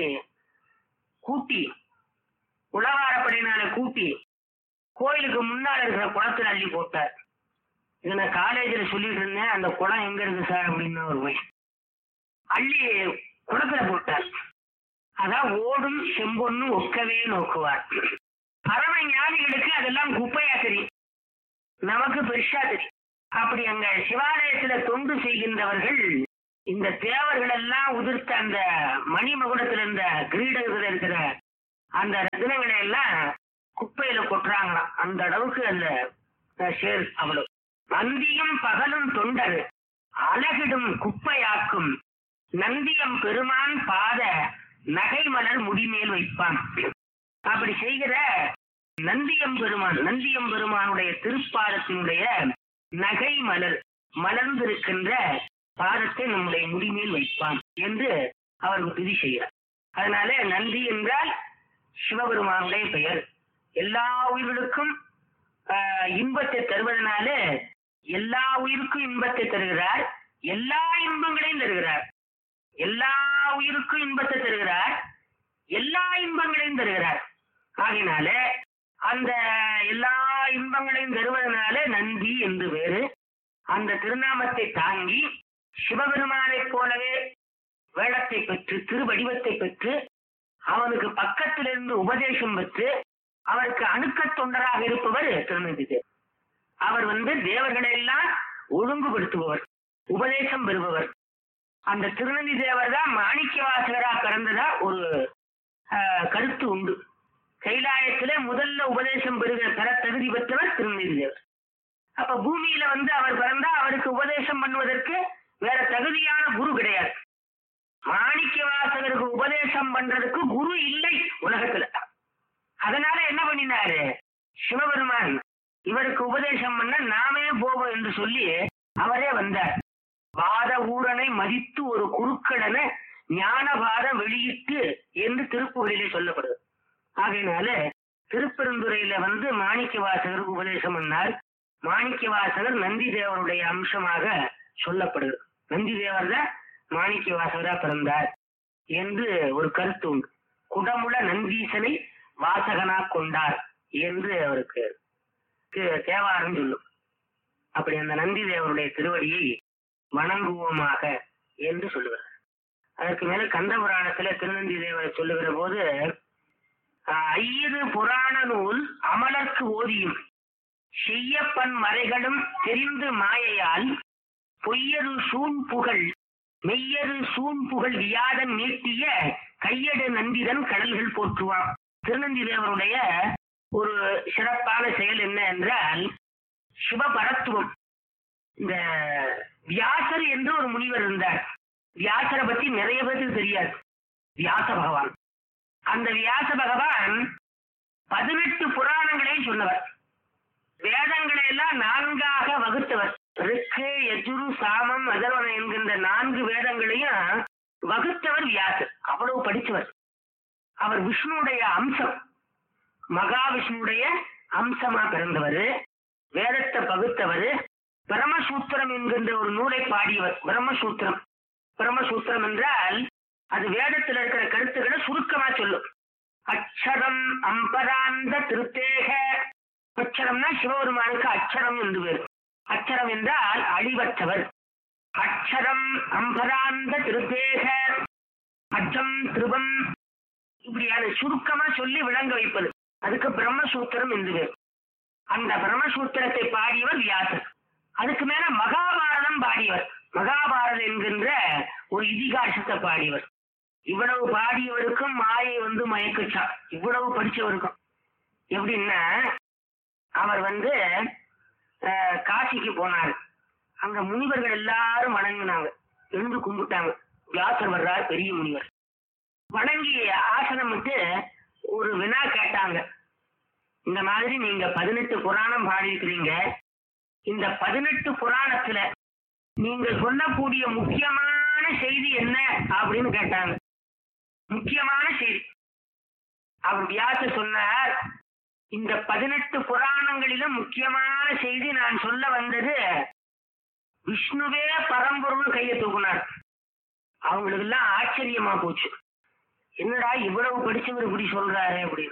கூட்டி, உளவாரப்படையினால கூட்டி கோயிலுக்கு முன்னால இருக்கிற குளத்துல அள்ளி போட்டார். இதை நான் காலேஜில் சொல்லிட்டு இருந்தேன். அந்த குளம் எங்க இருக்கு சார் அப்படின்னு ஒரு போய் அள்ளி குளத்துல போட்டார். அதான் ஓடும் செம்பொன்னு ஒக்கவே நோக்குவார். பரம ஞானிகளுக்கு அதெல்லாம் குப்பையா தெரியும், நமக்கு பெருசா தெரியும். அப்படி அங்க சிவாலயத்துல தொண்டு செய்கின்றவர்கள் இந்த தேவர்கள் எல்லாம் உதிர்த்த அந்த மணிமகுடத்துல இருந்த கிரீடத்துல இருக்கிற அந்த ரத்னங்களை எல்லாம் குப்பையில கொட்டுறாங்களாம். அந்த அளவுக்கு அந்த சேர் அவ்வளவு. அந்தியும் பகலும் தொண்டர் அழகிடும் குப்பையாக்கும் நந்தியம் பெருமான் பாத நகை மலர் முடிமேல் வைப்பான். அப்படி செய்கிற நந்தியம் பெருமானுடைய திருப்பாதத்தினுடைய நகை மலர் மலர்ந்திருக்கின்ற பாதத்தை நம்முடைய முடிமேல் வைப்பான் என்று அவர்கள் துதி செய்கிறார். அதனால நந்தி என்றால் சிவபெருமானுடைய பெயர். எல்லா உயிர்களுக்கும் இன்பத்தை தருவதனால எல்லா உயிருக்கும் இன்பத்தை தருகிறார், எல்லா இன்பங்களையும் தருகிறார். எல்லா உயிருக்கும் இன்பத்தை தருகிறார், எல்லா இன்பங்களையும் தருகிறார். ஆகினால அந்த எல்லா இன்பங்களையும் தருவதனால நந்தி என்று வேறு. அந்த திருநாமத்தை தாங்கி சிவபெருமானைப் போலவே வேடத்தை பெற்று திருவடிவத்தை பெற்று அவனுக்கு பக்கத்திலிருந்து உபதேசம் பெற்று அவருக்கு அணுக்க தொண்டராக இருப்பவர் திருநந்தி தேவர். அவர் தேவர்களை எல்லாம் ஒழுங்குபடுத்துபவர், உபதேசம் பெறுபவர். அந்த திருநந்தி தேவர் தான் மாணிக்க வாசகரா பிறந்ததா ஒரு கருத்து உண்டு. கைலாயத்திலே முதல்ல உபதேசம் பெற தகுதி பெற்றவர் திருநந்தி தேவர். அப்ப பூமியில அவர் பிறந்தா அவருக்கு உபதேசம் பண்ணுவதற்கு வேற தகுதியான குரு கிடையாது. மாணிக்க வாசகருக்கு உபதேசம் பண்றதுக்கு குரு இல்லை உலகத்துல. அதனால என்ன பண்ணினாரு சிவபெருமான், இவருக்கு உபதேசம் பண்ண நாமே போவோம் என்று சொல்லி அவரே வந்தார். வாத ஊரனை மதித்து ஒரு குருக்கடன ஞானபாதம் வெளியிட்டு என்று திருப்புகளிலே சொல்லப்படுது. ஆகையினால திருப்பெருந்துறையில மாணிக்க வாசகருக்கு உபதேசம் பண்ணார். மாணிக்க வாசகர் நந்தி தேவருடைய அம்சமாக சொல்லப்படுது. நந்தி தேவர் தான் மாணிக்க வாசகரா பிறந்தார் என்று ஒரு கருத்து உண்டு. குடமுள நந்தீசனை வாசகனா கொண்டார் என்று அவருக்கு தேவாரம் சொல்லும். அப்படி அந்த நந்தி தேவருடைய திருவடியை வணங்குவோமாக என்று சொல்லுகிறார். அதற்கு மேல கந்த புராணத்துல திருநந்தி தேவரை சொல்லுகிற போது, ஐயது புராண நூல் அமலர்க்கு ஓதியும் செய்யப்பன் மறைகளும் தெரிந்து மாயையால் பொய்யரு சூன் புகழ் மெய்யரு சூன் புகழ் வியாதன் நீட்டிய கையடு நந்திதன் கடல்கள் போற்றுவான். திருநந்தி தேவருடைய ஒரு சிறப்பான செயல் என்ன என்றால் சிவபரத்துவம். இந்த வியாசர் என்று ஒரு முனிவர் இருந்தார். வியாசரை பற்றி நிறைய பேருக்கு தெரியாது. வியாச பகவான், அந்த வியாச பகவான் 18 புராணங்களையும் சொன்னவர். வேதங்களை எல்லாம் 4ஆக வகுத்தவர். ரிக்கு, யஜுரு, சாமம், அதர்வனம் என்கின்ற 4 வேதங்களையும் வகுத்தவர் வியாசர். அவ்வளவு படித்தவர். அவர் விஷ்ணுடைய அம்சம், மகாவிஷ்ணுடைய அம்சமா பிறந்தவர். வேதத்தை பகுத்தவர். பிரம்மசூத்திரம் என்கின்ற ஒரு நூலை பாடியவர். பிரம்மசூத்திரம் என்றால் அது வேதத்தில் இருக்கிற கருத்துக்களை சுருக்கமா சொல்லும். அச்சரம் அம்பராந்த திருத்தேக. அச்சரம்னா சிவபெருமானுக்கு அச்சரம் என்று பேர். அச்சரம் என்றால் அழிவற்றவர். அச்சரம் அம்பராந்த திருத்தேக, அச்சம் திருபம், இப்படியான சுருக்கமா சொல்லி விளங்க வைப்பது. அதுக்கு பிரம்மசூத்திரம் என்று பேர். அந்த பிரம்மசூத்திரத்தை பாடியவர் வியாசர். அதுக்கு மேல மகாபாரதம் பாடியவர். மகாபாரதம் என்கின்ற ஒரு இதிகாசத்தை பாடியவர். இவ்வளவு பாடியவருக்கும் மாயை மயக்குச்சான். இவ்வளவு படிச்சவருக்கும் எப்படின்னா, அவர் காசிக்கு போனார். அங்க முனிவர்கள் எல்லாரும் வணங்கினாங்க, எழுந்து கும்பிட்டாங்க. வியாசர் வர்றார், பெரிய முனிவர். வணங்கி ஆசனம் விட்டு ஒரு வினா கேட்டாங்க. இந்த மாதிரி நீங்க 18 புராணம் பாடியிருக்கிறீங்க, இந்த 18 புராணத்துல நீங்க சொல்லக்கூடிய முக்கியமான செய்தி என்ன அப்படின்னு கேட்டாங்க. முக்கியமான செய்தி அவர் வியாசர் சொன்னார், இந்த 18 புராணங்களிலும் முக்கியமான செய்தி நான் சொல்ல வந்தது விஷ்ணுவே பரம்பொருள் கையை தூக்குனார். அவங்களுக்கு எல்லாம் ஆச்சரியமா போச்சு. என்னடா இவ்வளவு படிச்சவர் இப்படி சொல்றாரு அப்படின்னு.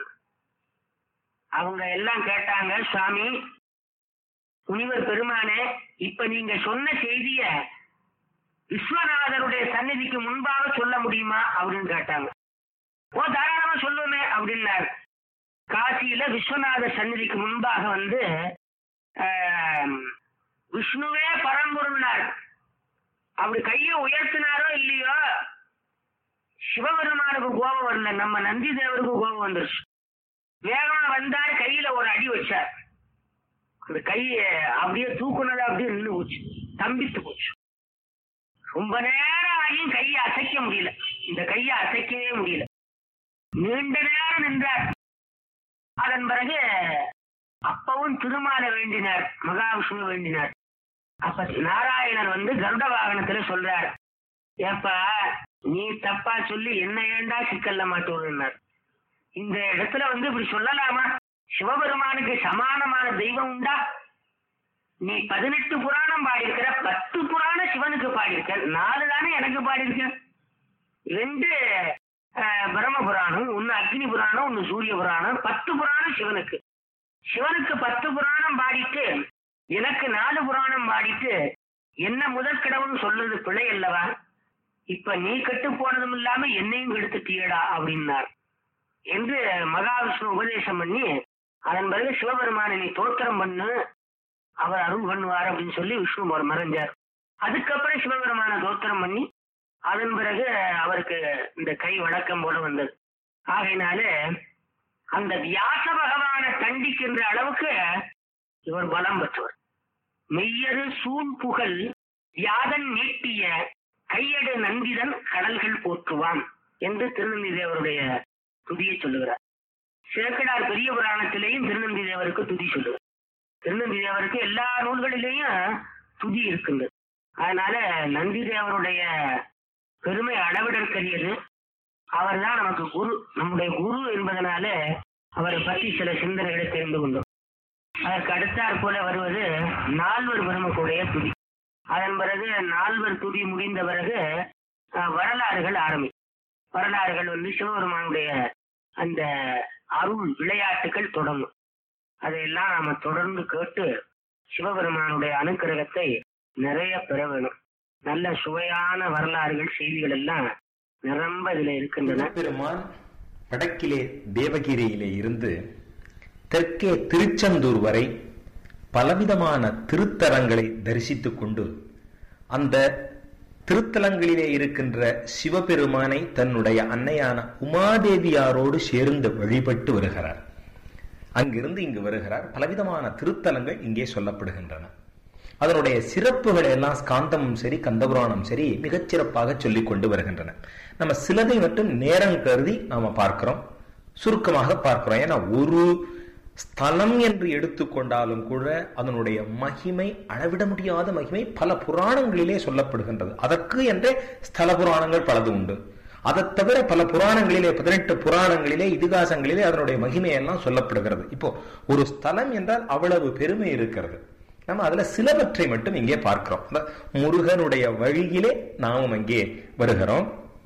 அவங்க எல்லாம் கேட்டாங்க, சுவாமி முனிவர் பெருமானே, இப்ப நீங்க சொன்ன செய்திய விஸ்வநாதருடைய சந்நிதிக்கு முன்பாக சொல்ல முடியுமா அப்படின்னு கேட்டாங்க. ஓ தாராளமா சொல்லுமே அப்படின்னாரு. காசியில விஸ்வநாதர் சந்நிதிக்கு முன்பாக விஷ்ணுவே பரம்பொருள்னார். அப்படி கையை உயர்த்தினாரோ இல்லையோ சிவபெருமானுக்கு கோபம் வரல, நம்ம நந்தி தேவருக்கு கோபம் வந்துருச்சு. வேகமா வந்தாரு, கையில ஒரு அடி வச்சார். அந்த கைய அப்படியே தூக்குனது அப்படியே நின்று போச்சு, தம்பித்து போச்சு. ரொம்ப நேரம் ஆகியும் கையை அசைக்க முடியல, இந்த கையை அசைக்கவே முடியல. நீண்ட நேரம் நின்றார். அதன் பிறகு அப்பவும் திருமாலை வேண்டினார், மகாவிஷ்ணு வேண்டினார். அப்ப நாராயணர் கருட வாகனத்துல சொல்றார், ஏப்பா நீ தப்பா சொல்லி என்ன ஏண்டா சிக்கல்ல மாட்டோம்னார். இந்த இடத்துல இப்படி சொல்லலாமா? சிவபெருமானுக்கு சமானமான தெய்வம் உண்டா? நீ 18 புராணம் பாடியிருக்கிற, 10 புராணம் சிவனுக்கு பாடியிருக்க, 4 தானே எனக்கு பாடியிருக்க. 2 பிரம்ம புராணம், 1 அக்னி புராணம், 1 சூரிய புராணம், 10 புராணம் சிவனுக்கு. சிவனுக்கு 10 புராணம் பாடிட்டு எனக்கு 4 புராணம் பாடிட்டு என்ன முதற் கடவுள்னு சொல்றது பிழை அல்லவா? இப்ப நீ கெட்டு போனதும் இல்லாம என்னையும் கெடுத்துட்டியடா அப்படின்னார் என்று மகாவிஷ்ணு உபதேசம் பண்ணி, அதன் பிறகு சிவபெருமானை நீ தோத்திரம் பண்ணு, அவர் அருள் பண்ணுவார் அப்படின்னு சொல்லி விஷ்ணு மறைஞ்சார். அதுக்கப்புறம் சிவபெருமான தோத்திரம் பண்ணி அதன் பிறகு அவருக்கு இந்த கை வழக்கம் போல வந்தது. ஆகையினால அந்த வியாச பகவானை தண்டிக்கின்ற அளவுக்கு இவர் பலம் பெற்றவர். மெய்யரு சூழ் புகழ் யாதன் நீட்டிய கையடு நந்திதன் கடல்கள் போற்றுவான் என்று திருநந்தி தேவருடைய துதியை சொல்லுகிறார். சேக்கடார் பெரிய புராணத்திலேயும் திருநந்தி தேவருக்கு துதி சொல்லுவார். திருநந்தி தேவருக்கு எல்லா நூல்களிலேயும் துதி இருக்கின்றது. அதனால நந்தி தேவருடைய பெருமை அளவிடற்கரியது. அவர் தான் நமக்கு குரு, நம்முடைய குரு என்பதனால அவரை பற்றி சில சிந்தனைகளை தெரிந்து கொண்டோம். அதற்கு அடுத்தாற் போல வருவது 4 பெருமக்குடைய துதி. அதன் பிறகு 4 துதி முடிந்த பிறகு வரலாறுகள் ஆரம்பிக்கும். வரலாறுகள் சிவபெருமானுடைய அந்த அருள் விளையாட்டுகள் தொடங்கும். அதையெல்லாம் நாம தொடர்ந்து கேட்டு சிவபெருமானுடைய அனுக்கிரகத்தை நிறைய பெற வேணும். நல்ல சுவையான வரலாறுகள், செய்திகள் எல்லாம் நிரம்ப இதுல இருக்கின்றன. பெருமான் வடக்கிலே தேவகிரியிலே இருந்து தெற்கே திருச்செந்தூர் வரை பலவிதமான திருத்தலங்களை தரிசித்துக் கொண்டு அந்த திருத்தலங்களிலே இருக்கின்ற சிவபெருமானை தன்னுடைய அன்னையான உமாதேவியாரோடு சேர்ந்து வழிபட்டு வருகிறார். அங்கிருந்து இங்கு வருகிறார். பலவிதமான திருத்தலங்கள் இங்கே சொல்லப்படுகின்றன. அதனுடைய சிறப்புகளை எல்லாம் ஸ்காந்தமும் சரி கந்தபுராணம் சரி மிகச் சிறப்பாக சொல்லிக் கொண்டு வருகின்றன. நம்ம சிலதை மட்டும் நேரம் கருதி நாம பார்க்கிறோம், சுருக்கமாக பார்க்கிறோம். ஏன்னா ஒரு ஸ்தலம் என்று எடுத்துக்கொண்டாலும் கூட அதனுடைய மகிமை, அளவிட முடியாத மகிமை பல புராணங்களிலே சொல்லப்படுகின்றது. அதற்கு என்றே ஸ்தல புராணங்கள் பலது உண்டு. அதை தவிர பல புராணங்களிலே 18 புராணங்களிலே இதிகாசங்களிலே அதனுடைய மகிமையெல்லாம் சொல்லப்படுகிறது. இப்போ ஒரு ஸ்தலம் என்றால் அவ்வளவு பெருமை இருக்கிறது. நம்ம அதுல சிலவற்றை மட்டும் இங்கே பார்க்கிறோம். முருகனுடைய வழியிலே நாமும் அங்கே வருகிறோம்.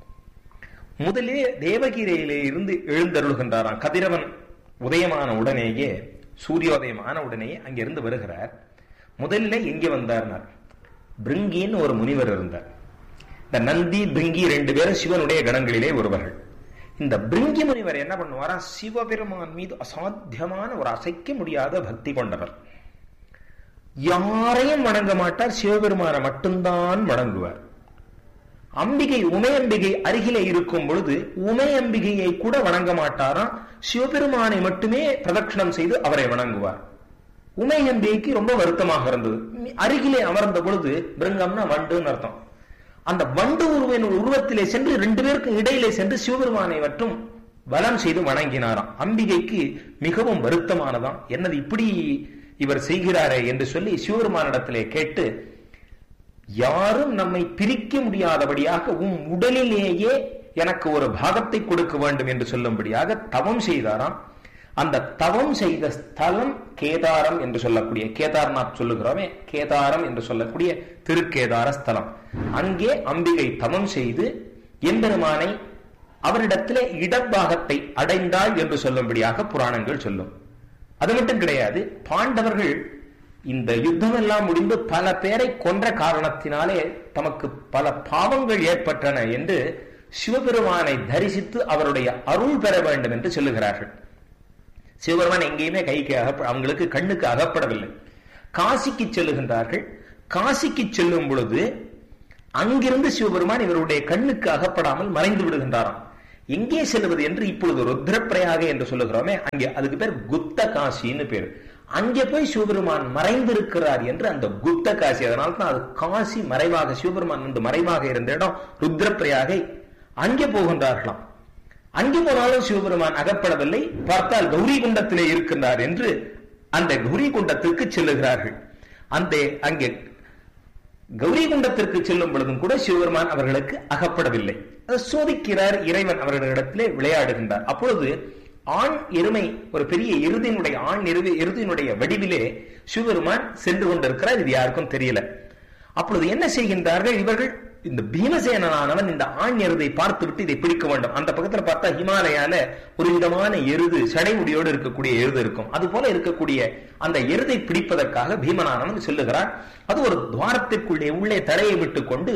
முதலே தேவகிரியிலே இருந்து எழுந்தருள்கின்றாராம். கதிரவன் உதயமான உடனேயே, சூரியோதயமான உடனேயே அங்கிருந்து வருகிறார். முதல்ல எங்கே வந்தார்னார், பிருங்கின்னு ஒரு முனிவர் இருந்தார். இந்த நந்தி பிருங்கி 2 பேரும் சிவனுடைய கணங்களிலே ஒருவர்கள். இந்த பிருங்கி முனிவர் என்ன பண்ணுவாரா, சிவபெருமான் மீது அசாத்தியமான ஒரு அசைக்க முடியாத பக்தி கொண்டவர். யாரையும் வணங்க மாட்டார், சிவபெருமான மட்டும்தான் வணங்குவார். அம்பிகை உமையம்பிகை அருகிலே இருக்கும் பொழுது உமையம்பிகையை கூட வணங்க மாட்டாராம், சிவபெருமானை மட்டுமே பிரதட்சணம் செய்து அவரை வணங்குவார். உமையம்பிகைக்கு ரொம்ப வருத்தமாக இருந்தது. அருகிலே அமர்ந்த பொழுது, பிருங்கம்னா வண்டுன்னு அர்த்தம், அந்த வண்டு உருவத்திலே சென்று 2 பேருக்கும் இடையிலே சென்று சிவபெருமானை மட்டும் வலம் செய்து வணங்கினாராம். அம்பிகைக்கு மிகவும் வருத்தமானதாம், என்னது இப்படி இவர் செய்கிறாரே என்று சொல்லி சிவபெருமானிடத்திலே கேட்டு, யாரும் நம்மை பிரிக்க முடியாதபடியாக உடலிலேயே எனக்கு ஒரு பாகத்தை கொடுக்க வேண்டும் என்று சொல்லும்படியாக தவம் செய்தாராம். அந்த தவம் செய்த ஸ்தலம் கேதாரம் என்று சொல்லக்கூடிய, கேதார்நாத் சொல்லுகிறோமே, கேதாரம் என்று சொல்லக்கூடிய திருக்கேதார ஸ்தலம். அங்கே அம்பிகை தவம் செய்து எம்பெருமானை அவரிடத்திலே இடப்பாகத்தை அடைந்தாள் என்று சொல்லும்படியாக புராணங்கள் சொல்லும். அது மட்டும் கிடையாது, பாண்டவர்கள் இந்த யுத்தம் எல்லாம் முடிந்து பல பேரை கொன்ற காரணத்தினாலே தமக்கு பல பாவங்கள் ஏற்பட்டன என்று சிவபெருமானை தரிசித்து அவருடைய அருள் பெற வேண்டும் என்று சொல்லுகிறார்கள். சிவபெருமான் எங்கேயுமே கைக்கு அவங்களுக்கு கண்ணுக்கு அகப்படவில்லை. காசிக்கு செல்லுகின்றார்கள். காசிக்கு செல்லும் பொழுது அங்கிருந்து சிவபெருமான் இவருடைய கண்ணுக்கு அகப்படாமல் மறைந்து விடுகின்றாராம். எங்கே செல்வது என்று இப்பொழுது ருத்ரப்பிரயாக என்று சொல்லுகிறோமே, அங்கே அதுக்கு பேர் குப்த காசின்னு பேரு. அங்கே போய் சிவபெருமான் மறைந்திருக்கிறார் என்று அந்த குப்த காசி, அதனால்தான் அது காசி, மறைவாக சிவபெருமான் வந்து மறைவாக இருந்த இடம் ருத்ரப்பிரயாகை. அங்கே போகின்றார்களாம். அங்கே போனாலும் சிவபெருமான் அகப்படவில்லை. பார்த்தால் கௌரி குண்டத்திலே இருக்கின்றார் என்று அந்த கௌரி குண்டத்திற்கு செல்லுகிறார்கள். அந்த அங்கே கௌரி குண்டத்திற்கு செல்லும் பொழுதும் கூட சிவபெருமான் அவர்களுக்கு அகப்படவில்லை. அதை சோதிக்கிறார் இறைவன், அவர்களிடத்திலே விளையாடுகின்றார். அப்பொழுது ஆண் எருமை, ஒரு பெரிய எருதினுடைய ஆண் எருதினுடைய வடிவிலே சிவபெருமான் சென்று கொண்டிருக்கிறார். இது யாருக்கும் தெரியல. அப்பொழுது என்ன செய்கின்றார்கள் இவர்கள்? இந்த பீமசேனனானவன் இந்த ஆண் எருதை பார்த்து விட்டு இதை பிடிக்க வேண்டும். அந்த பக்கத்துல பார்த்தா ஹிமாலயால ஒரு விதமான எருது, சடைமுடியோடு இருக்கக்கூடிய எருது இருக்கும். அது போல இருக்கக்கூடிய அந்த எருதை பிடிப்பதற்காக பீமனானவன் செல்லுகிறான். அது ஒரு துவாரத்திற்குள்ளே உள்ளே தடையை விட்டு கொண்டு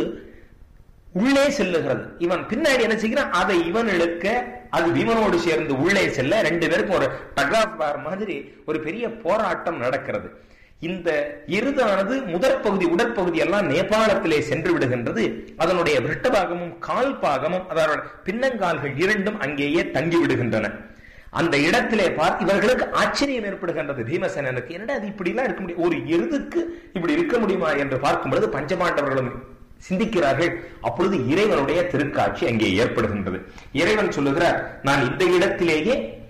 உள்ளே செல்லுகிறது. இவன் பின்னாடி என்ன செய்கிறான்? அதை இவன் இழுக்க, அது பீமனோடு சேர்ந்து உள்ளே செல்ல, ரெண்டு பேருக்கும் ஒரு டகார் மாதிரி ஒரு பெரிய போராட்டம் நடக்கிறது. இந்த எருதானது முதற் பகுதி, உடற்பகுதி எல்லாம் நேபாளத்திலே சென்று விடுகின்றது. அதனுடைய விருட்டபாகமும் கால் பாகமும், அதனுடைய பின்னங்கால்கள் இரண்டும் அங்கேயே தங்கி விடுகின்றன. அந்த இடத்திலே இவர்களுக்கு ஆச்சரியம் ஏற்படுகின்றது பீமசேனனுக்கு. என்னடா அது இப்படி எல்லாம் இருக்க முடியும், ஒரு எருதுக்கு இப்படி இருக்க முடியுமா என்று பார்க்கும் பொழுது பஞ்சபாண்டவர்களும் சிந்திக்கிறார்கள். அப்பொழுது இறைவனுடைய திருக்காட்சி அங்கே ஏற்படுகின்றது. இறைவன் சொல்லுகிறார், நான் இந்த இடத்திலேயே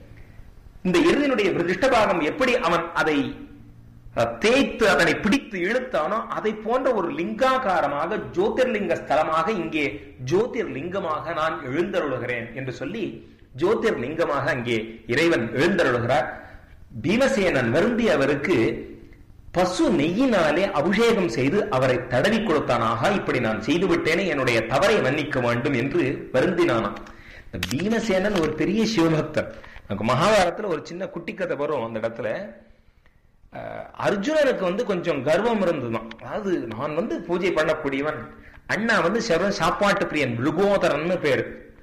இந்த எருதினுடைய விருஷ்டபாகம் எப்படி அவன் அதை தேய்த்து அதனை பிடித்து இழுத்தானோ அதை போன்ற ஒரு லிங்காகாரமாக ஜோதிர்லிங்க ஸ்தலமாக இங்கே ஜோதிர்லிங்கமாக நான் எழுந்தருளுகிறேன் என்று சொல்லி ஜோதிர்லிங்கமாக அங்கே இறைவன் எழுந்தருளுகிறார். பீமசேனன் வருந்தி அவருக்கு பசு நெய்யினாலே அபிஷேகம் செய்து அவரை தடவி கொடுத்தானாக. இப்படி நான் செய்து விட்டேனே, என்னுடைய தவறை மன்னிக்க வேண்டும் என்று வருந்தினானாம். பீமசேனன் ஒரு பெரிய சிவபக்தர். நமக்கு மகாபாரதத்துல ஒரு சின்ன குட்டி கதை வரும். அந்த இடத்துல அர்ஜுனனுக்கு கொஞ்சம் கர்வம் இருந்ததுதான். அதாவது நான் பூஜை பண்ணக்கூடியவன், அண்ணா சாப்பாட்டு பிரியன், லுகோதரன் பேரு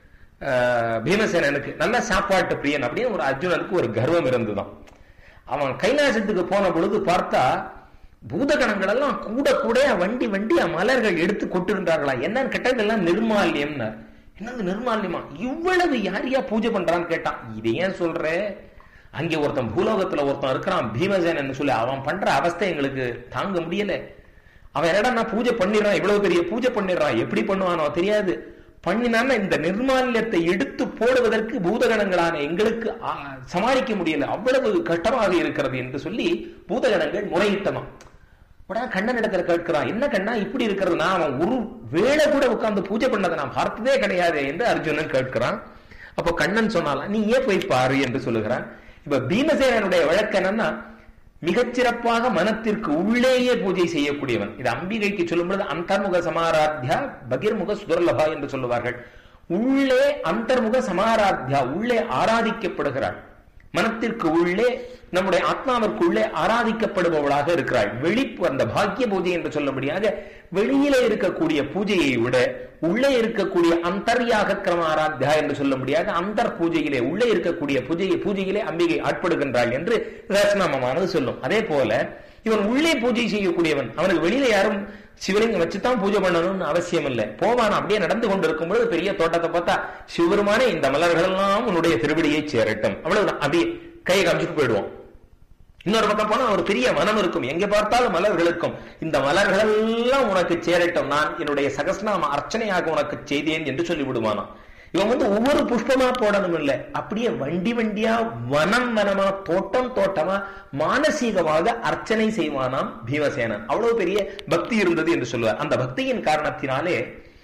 பீமசேனனுக்கு, நல்ல சாப்பாட்டு பிரியன் அப்படின்னு ஒரு அர்ஜுனனுக்கு ஒரு கர்வம் இருந்துதான். அவன் கைலாசத்துக்கு போன பொழுது பார்த்தா பூதகணங்கள் எல்லாம் கூட கூட வண்டி வண்டியா மலர்கள் எடுத்து கொட்டிருந்தார்களா. என்னன்னு கேட்டா இதெல்லாம் நிர்மால்யம்னா. என்னது நிர்மால்யமா? இவ்வளவு யாரையா பூஜை பண்றான்னு கேட்டான். இதை ஏன் சொல்ற? அங்கே ஒருத்தன் பூலோகத்துல ஒருத்தன் இருக்கிறான் பீமசேனன் சொல்லி, அவன் பண்ற அவஸ்தை எங்களுக்கு தாங்க முடியல. அவன் என்னடா பூஜை பண்ணிடுறான், இவ்வளவு பெரிய பூஜை பண்ணிடுறான், எப்படி பண்ணுவானோ தெரியாது. பண்ணினான இந்த நிர்மால்யத்தை எடுத்து போடுவதற்கு பூதகணங்களான எங்களுக்கு சமாளிக்க முடியல, அவ்வளவு கஷ்டமாக இருக்கிறது என்று சொல்லி பூதகணங்கள் முறையிட்டனும். உடனே கண்ணன் இடத்துல கேட்கிறான், என்ன கண்ணா இப்படி இருக்கிறது, நான் அவன் ஒரு வேளை கூட உட்கார்ந்து பூஜை பண்ணதை நான் பார்த்ததே கிடையாது என்று அர்ஜுனன் கேட்கிறான். அப்போ கண்ணன் சொன்னாலாம், நீ ஏன் போய் பாரு என்று சொல்லுகிறான். இப்ப பீமசேனனுடைய வழக்கு என்னன்னா, மிகச்சிறப்பாக மனத்திற்கு உள்ளேயே பூஜை செய்யக்கூடியவன். இது அம்பிகைக்கு சொல்லும் பொழுது அந்தர்முக சமாராத்யா பகிர்முக சுதர்லபா என்று சொல்லுவார்கள். உள்ளே அந்தர்முக சமாராத்யா, உள்ளே ஆராதிக்கப்படுகிறாள். மனத்திற்கு உள்ளே, நம்முடைய ஆத்மாவிற்கு உள்ளே ஆராதிக்கப்படுபவளாக இருக்கிறாள். வெளிப்பு அந்த பாக்கிய பூஜை என்று சொல்லும்படியாக வெளியிலே இருக்கக்கூடிய பூஜையை விட உள்ளே இருக்கக்கூடிய அந்தர்யாக கிரம ஆராத்யா என்று சொல்லும்படியாக அந்தர் பூஜையிலே, உள்ளே இருக்கக்கூடிய பூஜையிலே அம்பிகை ஆட்படுகின்றாள் என்று ரசநாமமானது சொல்லும். அதே போல இவன் உள்ளே பூஜை செய்யக்கூடியவன். அவனுக்கு வெளியில யாரும் சிவலிங்கம் வச்சுதான் பூஜை பண்ணணும்னு அவசியம் இல்லை. போவான். அப்படியே நடந்து கொண்டிருக்கும் பொழுது பெரிய தோட்டத்தை பார்த்தா, சிவபெருமானே இந்த மலர்கள் எல்லாம் உன்னுடைய திருவடியை சேரட்டும், அவ்வளவுதான். அப்படியே கையை காமிச்சுட்டு போயிடுவோம். இன்னொரு பக்கம் போனா ஒரு பெரிய வனம் இருக்கும், எங்க பார்த்தாலும் மலர்கள் இருக்கும். இந்த மலர்கள் எல்லாம் உனக்கு சேரட்டும், நான் என்னுடைய சகஸ்நாம அர்ச்சனையாக உனக்கு செய்தேன் என்று சொல்லி விடுவானாம். இவன் ஒவ்வொரு புஷ்பமா போடணும் இல்லை, அப்படியே வண்டி வண்டியா வனம் வனமா தோட்டம் தோட்டமா மானசீகமாக அர்ச்சனை செய்வானாம் பீமசேனன். அவ்வளவு பெரிய பக்தி இருந்தது என்று சொல்லுவார். அந்த பக்தியின் காரணத்தினாலே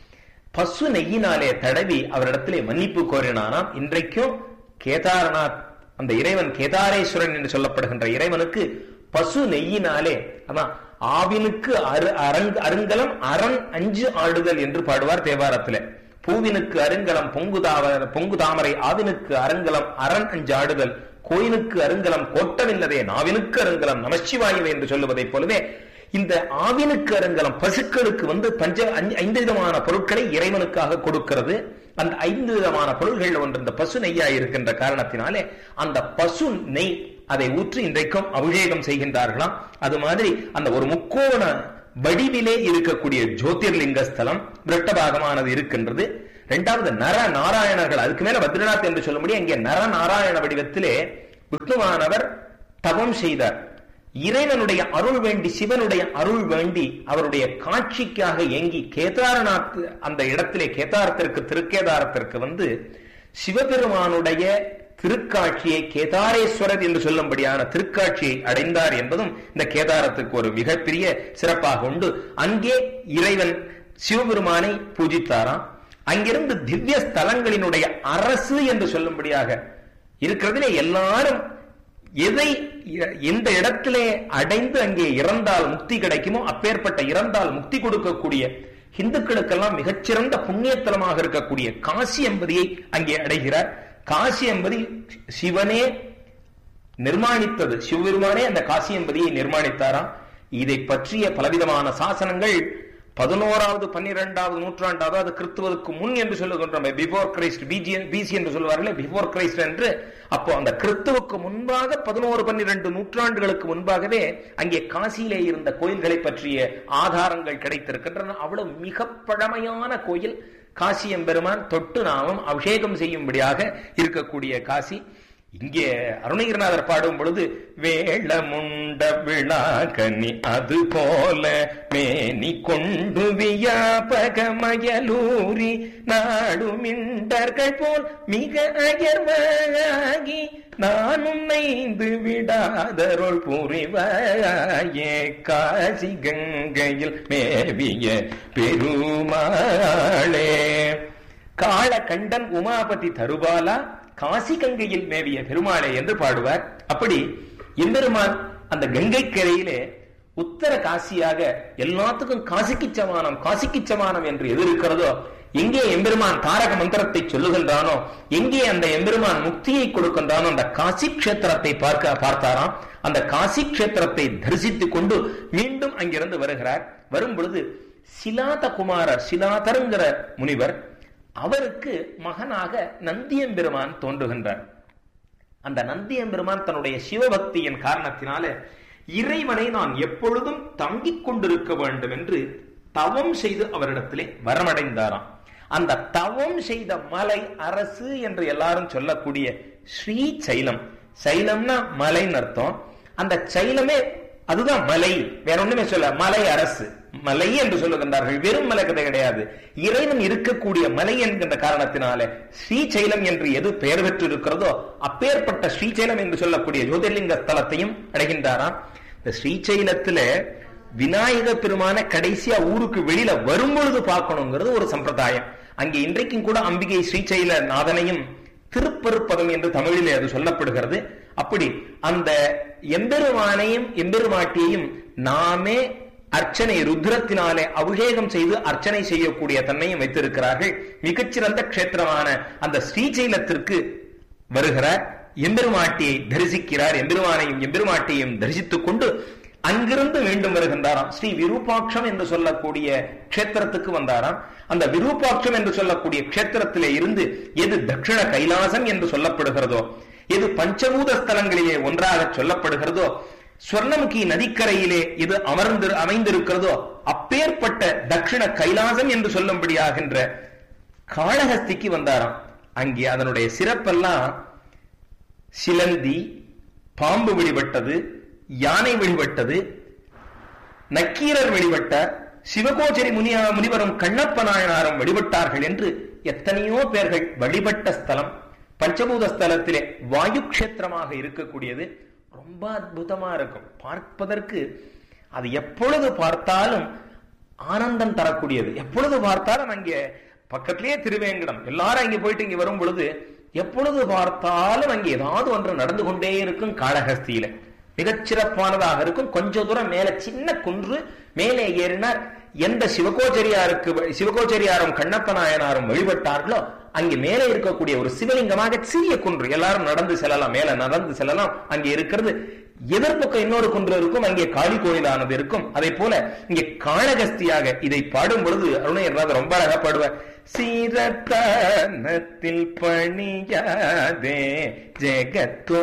பசு நெய்யினாலே தடவி அவரிடத்திலே மன்னிப்பு கோரினானாம். இன்றைக்கும் கேதாரநாத், அந்த இறைவன் கேதாரேஸ்வரன் என்று சொல்லப்படுகின்ற இறைவனுக்கு பசு நெய்யினாலே, அதான் ஆவினுக்கு அருங்கலம் அரண் அஞ்சு ஆடுதல் என்று பாடுவார் தேவாரத்திலே. பூவினுக்கு அருங்கலம் பொங்கு தாமரை, ஆவினுக்கு அருங்கலம் அரண் அஞ்சு ஆடுதல், கோயிலுக்கு அருங்கலம் கோட்டமில்லதே, நாவினுக்கு அருங்கலம் நமச்சிவாயுவே என்று சொல்லுவதைப் போலவே இந்த ஆவினுக்கு அருங்கலம் பசுக்களுக்கு 5 விதமான பொருட்களை இறைவனுக்காக கொடுக்கிறது. அந்த 5 விதமான பொருள்கள் ஒன்று இந்த பசு நெய்யா இருக்கின்ற காரணத்தினாலே அந்த பசு நெய் அதை ஊற்றி இன்றைக்கும் அபிஷேகம் செய்கின்றார்களாம். அது மாதிரி அந்த ஒரு முக்கோண வடிவிலே இருக்கக்கூடிய ஜோதிர்லிங்க ஸ்தலம் விருட்டபாகமானது இருக்கின்றது. இரண்டாவது நர நாராயணர்கள், அதுக்கு மேல பத்ரிநாத் என்று சொல்ல முடியும். இங்கே நர நாராயண வடிவத்திலே விஷ்ணுவானவர் தவம் செய்தார். இறைவனுடைய அருள் வேண்டி, சிவனுடைய அருள் வேண்டி அவருடைய காட்சிக்காக ஏங்கி கேதாரநாத் அந்த இடத்திலே கேதாரத்திற்கு திருக்கேதாரத்திற்கு வந்து சிவபெருமானுடைய திருக்காட்சியை, கேதாரேஸ்வரர் என்று சொல்லும்படியான திருக்காட்சியை அடைந்தார் என்பதும் இந்த கேதாரத்துக்கு ஒரு மிகப்பெரிய சிறப்பாக உண்டு. அங்கே இறைவன் சிவபெருமானை பூஜித்தாராம். அங்கிருந்து திவ்ய ஸ்தலங்களினுடைய அரசு என்று சொல்லும்படியாக இருக்கிறதுலே எல்லாரும் எதை எந்த இடத்திலே அடைந்து அங்கே இறந்தால் முக்தி கிடைக்குமோ அப்பேற்பட்ட இறந்தால் முக்தி கொடுக்கக்கூடிய இந்துக்களுக்கெல்லாம் மிகச்சிறந்த புண்ணியத்தலமாக இருக்கக்கூடிய காசி என்பதியை அங்கே அடைகிறார். காசி என்பதி சிவனே நிர்மாணித்தது, சிவபெருமானே அந்த காசி என்பதியை நிர்மாணித்தாராம். இதை பற்றிய பலவிதமான சாசனங்கள் 11வது 12வது நூற்றாண்டாவது, அது கிறிஸ்துவுக்கு முன் என்று சொல்லுகின்றோம். பிஃபோர் கிரைஸ்ட், பிசி என்று சொல்வார்களே, பிஃபோர் கிரைஸ்ட் என்று. அப்போ அந்த கிறிஸ்துவுக்கு முன்பாக 11-12 நூற்றாண்டுகளுக்கு முன்பாகவே அங்கே காசியிலே இருந்த கோயில்களை பற்றிய ஆதாரங்கள் கிடைத்திருக்கின்றன. அவ்வளவு மிக பழமையான கோயில் காசி எம்பெருமான் தொட்டு நாமும் அபிஷேகம் செய்யும்படியாக இருக்கக்கூடிய காசி. இங்கே அருணகிரிநாதர் பாடும் பொழுது வேளமுண்ட விழா கனி அது போல மேனி கொண்டு வியாபகமயலூரி நாடுமிண்டர்கள் போல் மிக அயர்வாகி நானும் நைந்து விடாதருள் புரிவாயே காசி கங்கையில் மேவிய பெருமாளே. காளகண்டன் உமாபதி தருபாலா காசி கங்கையில் மேவிய பெருமாளே என்று பாடுவார். அப்படி எம்பெருமான் அந்த கங்கை கரையிலே உத்தர காசியாக எல்லாத்துக்கும் காசிக்கு சமானம், காசிக்கு சமானம் என்று எது இருக்கிறதோ, எங்கே எம்பெருமான் தாரக மந்திரத்தை சொல்லுகின்றானோ, எங்கே அந்த எம்பெருமான் முக்தியை கொடுக்கின்றானோ அந்த காசி கஷேத்திரத்தை பார்த்தாராம். அந்த காசி கஷேத்திரத்தை தரிசித்துக் கொண்டு மீண்டும் அங்கிருந்து வருகிறார். வரும் பொழுது சிலாத குமாரர், சிலாதருங்கிற முனிவர், அவருக்கு மகனாக நந்தியம்பெருமான் தோன்றுகின்றார். அந்த நந்தியம்பெருமான் தன்னுடைய சிவபக்தியின் காரணத்தினால இறைவனை நான் எப்பொழுதும் தங்கிக் கொண்டிருக்க வேண்டும் என்று தவம் செய்து அவரிடத்திலே வரமடைந்தாராம். அந்த தவம் செய்த மலை அரசு என்று எல்லாரும் சொல்லக்கூடிய ஸ்ரீ சைலம், சைலம்னா மலைன்னு அர்த்தம். அந்த சைலமே அதுதான் மலை, வேற ஒண்ணுமே சொல்ல, மலை அரசு மலை என்று சொல்லுகின்றார்கள். வெறும் மலை கதை கிடையாது, இறைவன் இருக்கக்கூடிய மலை என்கின்ற காரணத்தினால ஸ்ரீசைலம் என்று எது பெயர் பெற்று இருக்கிறதோ அப்பேற்பட்ட ஸ்ரீசைலம் என்று சொல்லக்கூடிய ஜோதிர்லிங்க ஸ்தலத்தையும் அடைகின்றாராம். இந்த ஸ்ரீசைலத்துல விநாயக பெருமான கடைசியா ஊருக்கு வெளியில வரும்பொழுது பார்க்கணுங்கிறது ஒரு சம்பிரதாயம். அங்கே இன்றைக்கும் கூட அம்பிகை ஸ்ரீசைல நாதனையும் திருப்பருப்பதம் என்று தமிழிலே அது சொல்லப்படுகிறது. அப்படி அந்த எம்பெருமானையும் எம்பெருமாட்டியையும் நாமே அர்ச்சனை ருத்ரத்தினாலே அபிஷேகம் செய்து அர்ச்சனை செய்யக்கூடிய தன்மையும் வைத்திருக்கிறார்கள். மிகச்சிறந்த கஷேத்திரமான அந்த ஸ்ரீசைலத்திற்கு வருகிறார், எம்பெருமாட்டியை தரிசிக்கிறார். எம்பெருமானையும் எம்பெருமாட்டியையும் தரிசித்துக் கொண்டு அங்கிருந்து மீண்டும் வருகின்றாராம். ஸ்ரீ விரூபாட்சம் என்று சொல்லக்கூடிய கஷேத்திரத்துக்கு வந்தாராம். அந்த விரூபாட்சம் என்று சொல்லக்கூடிய கஷேத்திரத்திலே இருந்து எது தட்சிண கைலாசம் என்று சொல்லப்படுகிறதோ, எது பஞ்சபூத ஸ்தலங்களிலே ஒன்றாக சொல்லப்படுகிறதோ, ஸ்வர்ணமுகி நதிக்கரையிலே எது அமைந்திருக்கிறதோ அப்பேற்பட்ட தட்சிண கைலாசம் என்று சொல்லும்படியாகின்ற காளஹஸ்திக்கு வந்தாராம். அங்கே அதனுடைய சிறப்பெல்லாம் சிலந்தி, பாம்பு வழிபட்டது, யானை வழிபட்டது, நக்கீரர் வழிபட்டார், சிவகோச்சரி முனிவரும் கண்ணப்ப நாயனாரும் வழிபட்டார்கள் என்று எத்தனையோ பேர்கள் வழிபட்ட ஸ்தலம். பஞ்சபூத ஸ்தலத்திலே வாயு கஷேத்திரமாக இருக்கக்கூடியது. ரொம்ப அற்புதமா இருக்கும் பார்ப்பதற்கு. அது எப்பொழுது பார்த்தாலும் ஆனந்தம் தரக்கூடியது. எப்பொழுது பார்த்தாலும் அங்கே பக்கத்திலேயே திருவேங்கடம், எல்லாரும் அங்கே போயிட்டு இங்க வரும் பொழுது எப்பொழுது பார்த்தாலும் அங்கே ஏதாவது ஒன்று நடந்து கொண்டே இருக்கும். காளஹஸ்தியில மிகச்சிறப்பானதாக இருக்கும். கொஞ்ச தூரம் மேல சின்ன குன்று, மேலே ஏறினார் எந்த சிவகோச்சரியாரும் கண்ணப்ப நாயனாரும் வழிபட்டார்களோ அங்கே மேலே இருக்கக்கூடிய ஒரு சிவலிங்கமாக சிறிய குன்று, எல்லாரும் நடந்து செல்லலாம், மேல நடந்து செல்லலாம். அங்கே இருக்கிறது எதிர்பக்கம் இன்னொரு குன்று இருக்கும், அங்கே காளி கோயிலானது இருக்கும். அதே போல இங்கே காளஹஸ்தியாக இதை பாடும் பொழுது அருணகிரிநாதர் ரொம்ப அழகா பாடுவார். சீரத்தானத்தில் பணியாதே ஜெகத்தோ